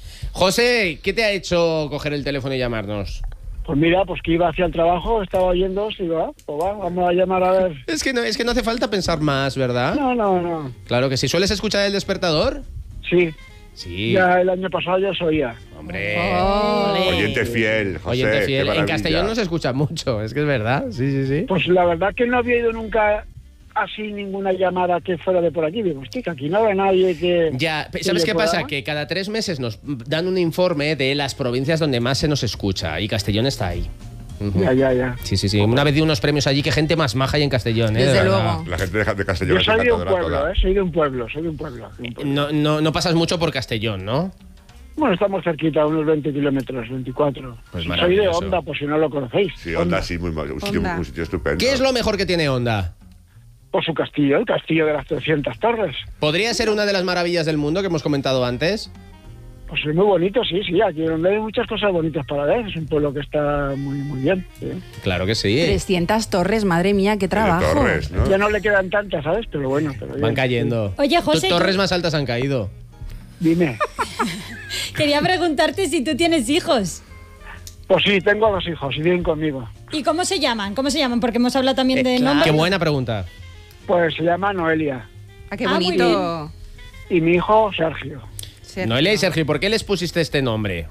[SPEAKER 2] José, ¿qué te ha hecho coger el teléfono y llamarnos?
[SPEAKER 14] Pues mira, pues que iba hacia el trabajo, estaba oyendo, y va, pues va, vamos a llamar a ver.
[SPEAKER 2] Es que no, es que no hace falta pensar más, ¿verdad?
[SPEAKER 14] No, no, no.
[SPEAKER 2] Claro que sí. ¿Sueles escuchar El Despertador?
[SPEAKER 14] Sí.
[SPEAKER 2] Sí.
[SPEAKER 14] Ya el año pasado ya os oía.
[SPEAKER 2] Hombre.
[SPEAKER 4] Oh.
[SPEAKER 3] Oyente fiel, José.
[SPEAKER 2] Oyente fiel. En
[SPEAKER 3] maravilla.
[SPEAKER 2] Castellón no se escucha mucho, es que es verdad. Sí, sí, sí.
[SPEAKER 14] Pues la verdad que no había ido nunca así ninguna llamada que fuera de por aquí. Digo, hostia, que aquí no habrá nadie que...
[SPEAKER 2] Ya,
[SPEAKER 14] que
[SPEAKER 2] ¿sabes
[SPEAKER 14] le
[SPEAKER 2] qué
[SPEAKER 14] pueda
[SPEAKER 2] pasa?
[SPEAKER 14] dar.
[SPEAKER 2] Que cada tres meses nos dan un informe de las provincias donde más se nos escucha y Castellón está ahí. Uh-huh.
[SPEAKER 14] Ya, ya, ya.
[SPEAKER 2] Sí, sí, sí. Una vez di unos premios allí, que gente más maja hay en Castellón, ¿eh?
[SPEAKER 4] Desde
[SPEAKER 2] De
[SPEAKER 4] luego.
[SPEAKER 2] verdad.
[SPEAKER 3] La gente de, de Castellón
[SPEAKER 14] Yo
[SPEAKER 3] es
[SPEAKER 14] soy de un
[SPEAKER 3] encantadora
[SPEAKER 14] pueblo,
[SPEAKER 3] toda.
[SPEAKER 14] ¿eh? Soy de un pueblo, soy de un pueblo. de un pueblo.
[SPEAKER 2] No, no, no pasas mucho por Castellón, ¿no?
[SPEAKER 14] Bueno, estamos cerquita, unos veinte kilómetros, veinticuatro.
[SPEAKER 2] Pues
[SPEAKER 14] soy de
[SPEAKER 2] maravilloso.
[SPEAKER 14] Onda, por si no lo conocéis.
[SPEAKER 3] Sí, Onda, sí, muy mal. Un sitio,
[SPEAKER 4] Onda.
[SPEAKER 3] un sitio estupendo.
[SPEAKER 2] ¿Qué es lo mejor que tiene Onda?
[SPEAKER 14] Por su castillo, el castillo de las trescientas torres.
[SPEAKER 2] ¿Podría ser una de las maravillas del mundo que hemos comentado antes?
[SPEAKER 14] Pues es muy bonito, sí, sí. Aquí donde hay muchas cosas bonitas para ver. Es un pueblo que está muy, muy bien. Sí.
[SPEAKER 2] Claro que sí.
[SPEAKER 4] trescientas torres, madre mía, qué trabajo.
[SPEAKER 3] Torres, ¿no?
[SPEAKER 14] Ya no le quedan tantas, ¿sabes? Pero bueno. Pero
[SPEAKER 2] Van
[SPEAKER 14] bien,
[SPEAKER 2] cayendo.
[SPEAKER 5] Oye, José,
[SPEAKER 2] Tus torres
[SPEAKER 5] tú-
[SPEAKER 2] más altas han caído.
[SPEAKER 14] sí. Dime.
[SPEAKER 5] quería preguntarte si tú tienes hijos.
[SPEAKER 14] Pues sí, tengo dos hijos y viven conmigo.
[SPEAKER 5] ¿Y cómo se llaman? ¿Cómo se llaman? Porque hemos hablado también de
[SPEAKER 2] Eh,
[SPEAKER 5] nombres.
[SPEAKER 2] Qué buena pregunta.
[SPEAKER 14] Pues se llama Noelia.
[SPEAKER 4] Ah, qué
[SPEAKER 5] Ah, muy
[SPEAKER 4] bonito.
[SPEAKER 14] Y mi hijo, Sergio.
[SPEAKER 4] Sergio.
[SPEAKER 2] Noelia y Sergio, ¿por qué les pusiste este nombre?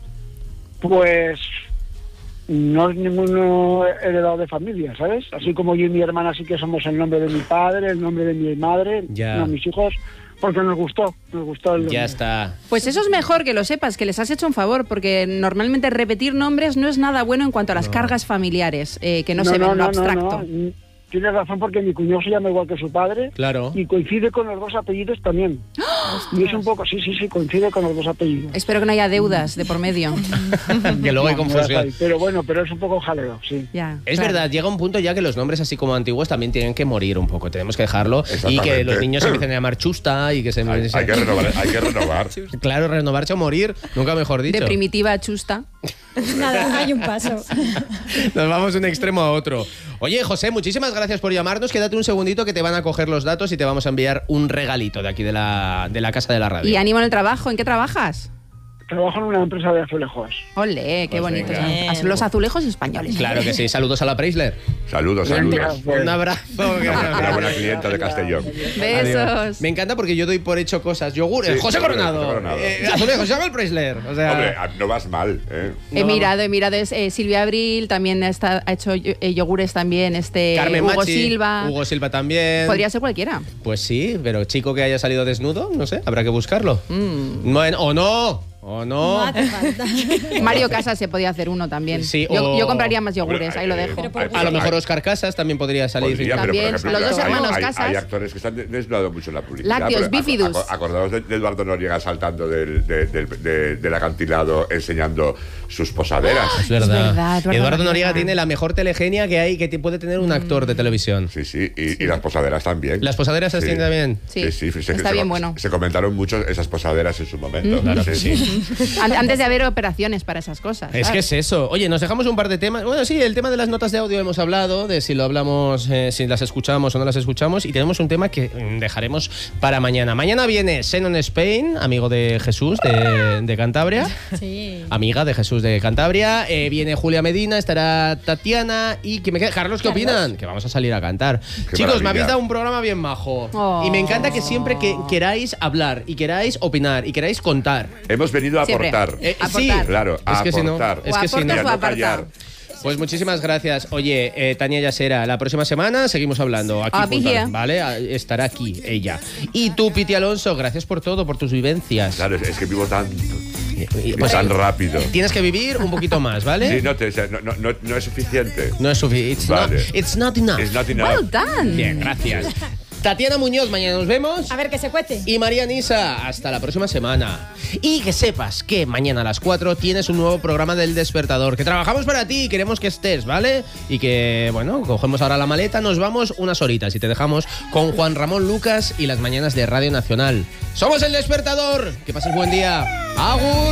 [SPEAKER 14] Pues no es ninguno heredado de familia, ¿sabes? Así como yo y mi hermana sí que somos el nombre de mi padre, el nombre de mi madre,
[SPEAKER 2] Ya.
[SPEAKER 14] no, mis hijos, porque nos gustó, nos gustó el nombre.
[SPEAKER 2] Ya está.
[SPEAKER 4] Pues eso es mejor que lo sepas, que les has hecho un favor, porque normalmente repetir nombres no es nada bueno en cuanto a las cargas familiares, eh, que no, se ven en lo abstracto.
[SPEAKER 14] no. Tienes razón porque mi cuñado se llama igual que su padre.
[SPEAKER 2] Claro.
[SPEAKER 14] Y coincide con los dos apellidos también. Y es un poco, sí, sí, sí, coincide con los dos apellidos.
[SPEAKER 4] Espero que no haya deudas de por medio.
[SPEAKER 2] Que luego hay
[SPEAKER 14] No, no las
[SPEAKER 2] confusión.
[SPEAKER 14] hay. Pero bueno, pero es un poco jaleo, sí.
[SPEAKER 4] Ya,
[SPEAKER 2] Es
[SPEAKER 4] claro.
[SPEAKER 2] verdad, llega un punto ya que los nombres así como antiguos también tienen que morir un poco. Tenemos que dejarlo y que
[SPEAKER 3] Exactamente.
[SPEAKER 2] los niños se empiecen a llamar Chusta y que se...
[SPEAKER 3] Hay, hay que renovar, hay que renovar.
[SPEAKER 2] Claro, renovarse o morir, nunca mejor dicho.
[SPEAKER 4] De primitiva chusta.
[SPEAKER 5] Nada, hay un paso.
[SPEAKER 2] Nos vamos de un extremo a otro. Oye, José, muchísimas gracias por llamarnos. Quédate un segundito que te van a coger los datos y te vamos a enviar un regalito de aquí de la, de la casa de la radio.
[SPEAKER 4] Y ánimo en el trabajo. ¿En qué trabajas?
[SPEAKER 14] Trabajo en una empresa de azulejos.
[SPEAKER 4] Ole, qué
[SPEAKER 2] Pues
[SPEAKER 4] bonito.
[SPEAKER 2] venga.
[SPEAKER 4] Son los azulejos españoles.
[SPEAKER 2] Claro que sí. Saludos a la Preisler.
[SPEAKER 3] Saludos,
[SPEAKER 14] Venga,
[SPEAKER 3] saludos.
[SPEAKER 14] pues.
[SPEAKER 2] Un abrazo.
[SPEAKER 3] Una buena clienta de Castellón.
[SPEAKER 4] Besos.
[SPEAKER 2] Adiós. Me encanta porque yo doy por hecho cosas. Yogur,
[SPEAKER 3] Sí,
[SPEAKER 2] José
[SPEAKER 3] José
[SPEAKER 2] Coronado.
[SPEAKER 3] Coronado.
[SPEAKER 2] Eh, azulejos, se llama el Preisler. O sea,
[SPEAKER 3] Hombre, no vas mal, ¿eh?
[SPEAKER 4] He
[SPEAKER 2] No,
[SPEAKER 4] mirado, he mirado, es, eh, Silvia Abril también está, ha hecho eh, yogures también, este
[SPEAKER 2] Carmen
[SPEAKER 4] Hugo
[SPEAKER 2] Machi,
[SPEAKER 4] Silva.
[SPEAKER 2] Hugo Silva también.
[SPEAKER 4] Podría ser cualquiera.
[SPEAKER 2] Pues sí, pero chico que haya salido desnudo, no sé, habrá que buscarlo.
[SPEAKER 4] Mm.
[SPEAKER 2] Bueno, o no, o
[SPEAKER 5] No
[SPEAKER 2] no.
[SPEAKER 5] hace falta.
[SPEAKER 4] Mario Casas se podía hacer uno también.
[SPEAKER 2] Sí,
[SPEAKER 4] yo,
[SPEAKER 2] o-
[SPEAKER 4] yo compraría más yogures,
[SPEAKER 3] Hombre,
[SPEAKER 4] ahí lo
[SPEAKER 3] eh,
[SPEAKER 4] dejo.
[SPEAKER 5] Pero por
[SPEAKER 3] hay-
[SPEAKER 2] A lo mejor
[SPEAKER 3] hay-
[SPEAKER 2] Oscar Casas también podría salir.
[SPEAKER 3] Podría, pero, por
[SPEAKER 4] También,
[SPEAKER 3] ejemplo,
[SPEAKER 4] los dos
[SPEAKER 3] hay-
[SPEAKER 4] hermanos
[SPEAKER 3] hay,
[SPEAKER 4] Casas.
[SPEAKER 3] Hay actores que están de- desnudados mucho en la publicidad.
[SPEAKER 4] Lácteos,
[SPEAKER 3] pero aco-
[SPEAKER 4] bífidus.
[SPEAKER 3] aco- Acordaos de, de Eduardo Noriega saltando del, de- del- de- del acantilado enseñando sus posaderas.
[SPEAKER 2] Es verdad.
[SPEAKER 4] Es verdad, Eduardo
[SPEAKER 2] Eduardo Noriega
[SPEAKER 4] Noriega.
[SPEAKER 2] tiene la mejor telegenia que hay que te- puede tener un actor de televisión.
[SPEAKER 3] Sí, sí, y, y las posaderas también.
[SPEAKER 2] ¿Las posaderas se
[SPEAKER 3] Sí.
[SPEAKER 2] tienen también?
[SPEAKER 4] Sí,
[SPEAKER 3] se-
[SPEAKER 4] está
[SPEAKER 3] se-
[SPEAKER 4] bien
[SPEAKER 3] se-
[SPEAKER 4] bueno.
[SPEAKER 3] Se comentaron mucho esas posaderas en su momento.
[SPEAKER 2] Claro que sí.
[SPEAKER 4] An- Antes de haber operaciones para esas cosas.
[SPEAKER 2] Es que es eso. Oye, nos dejamos un par de temas. Bueno, sí, el tema de las notas de audio hemos hablado, de si lo hablamos, eh, si las escuchamos o no las escuchamos. Y tenemos un tema que mm, dejaremos para mañana. Mañana viene Xenon Spain, amigo de Jesús de, de Cantabria.
[SPEAKER 5] Sí.
[SPEAKER 2] Amiga de Jesús de Cantabria. Eh, viene Julia Medina, estará Tatiana y que me queda. Carlos, ¿qué opinan? Que vamos a salir a cantar.
[SPEAKER 3] Qué
[SPEAKER 2] Chicos, me
[SPEAKER 3] maravilla.
[SPEAKER 2] habéis dado un programa bien majo.
[SPEAKER 4] Oh.
[SPEAKER 2] Y me encanta que siempre que queráis hablar y queráis opinar y queráis contar.
[SPEAKER 3] Hemos venido a
[SPEAKER 4] Siempre.
[SPEAKER 3] aportar.
[SPEAKER 2] Eh,
[SPEAKER 4] Aportar.
[SPEAKER 2] sí,
[SPEAKER 3] Claro, a
[SPEAKER 2] es que si no,
[SPEAKER 3] aportar.
[SPEAKER 2] es
[SPEAKER 4] O
[SPEAKER 2] que si no,
[SPEAKER 4] aportas o
[SPEAKER 3] Y a no
[SPEAKER 4] aparta.
[SPEAKER 3] callar.
[SPEAKER 2] Pues muchísimas gracias. Oye, eh, Tania Yasera, la próxima semana seguimos hablando aquí
[SPEAKER 4] I'll be
[SPEAKER 2] juntas,
[SPEAKER 4] here.
[SPEAKER 2] ¿vale? Ah, Estará aquí ella. Y tú, Piti Alonso, gracias por todo, por tus vivencias.
[SPEAKER 3] Claro, es, es que vivo tanto. Vivo
[SPEAKER 2] Pues,
[SPEAKER 3] tan rápido.
[SPEAKER 2] Tienes que vivir un poquito más, ¿vale?
[SPEAKER 3] Sí, no, te- o sea, no, no, no, no es suficiente.
[SPEAKER 2] No es suficiente. It's,
[SPEAKER 3] Vale.
[SPEAKER 2] not, it's not enough.
[SPEAKER 3] It's not enough.
[SPEAKER 4] Well done.
[SPEAKER 2] Bien, gracias. Tatiana Muñoz, mañana nos vemos.
[SPEAKER 5] A ver, que se cuece.
[SPEAKER 2] Y María Nisa, hasta la próxima semana. Y que sepas que mañana a las cuatro tienes un nuevo programa del Despertador, que trabajamos para ti y queremos que estés, ¿vale? Y que, bueno, cogemos ahora la maleta, nos vamos unas horitas y te dejamos con Juan Ramón Lucas y las mañanas de Radio Nacional. ¡Somos el Despertador! Que pases buen día. ¡Agur!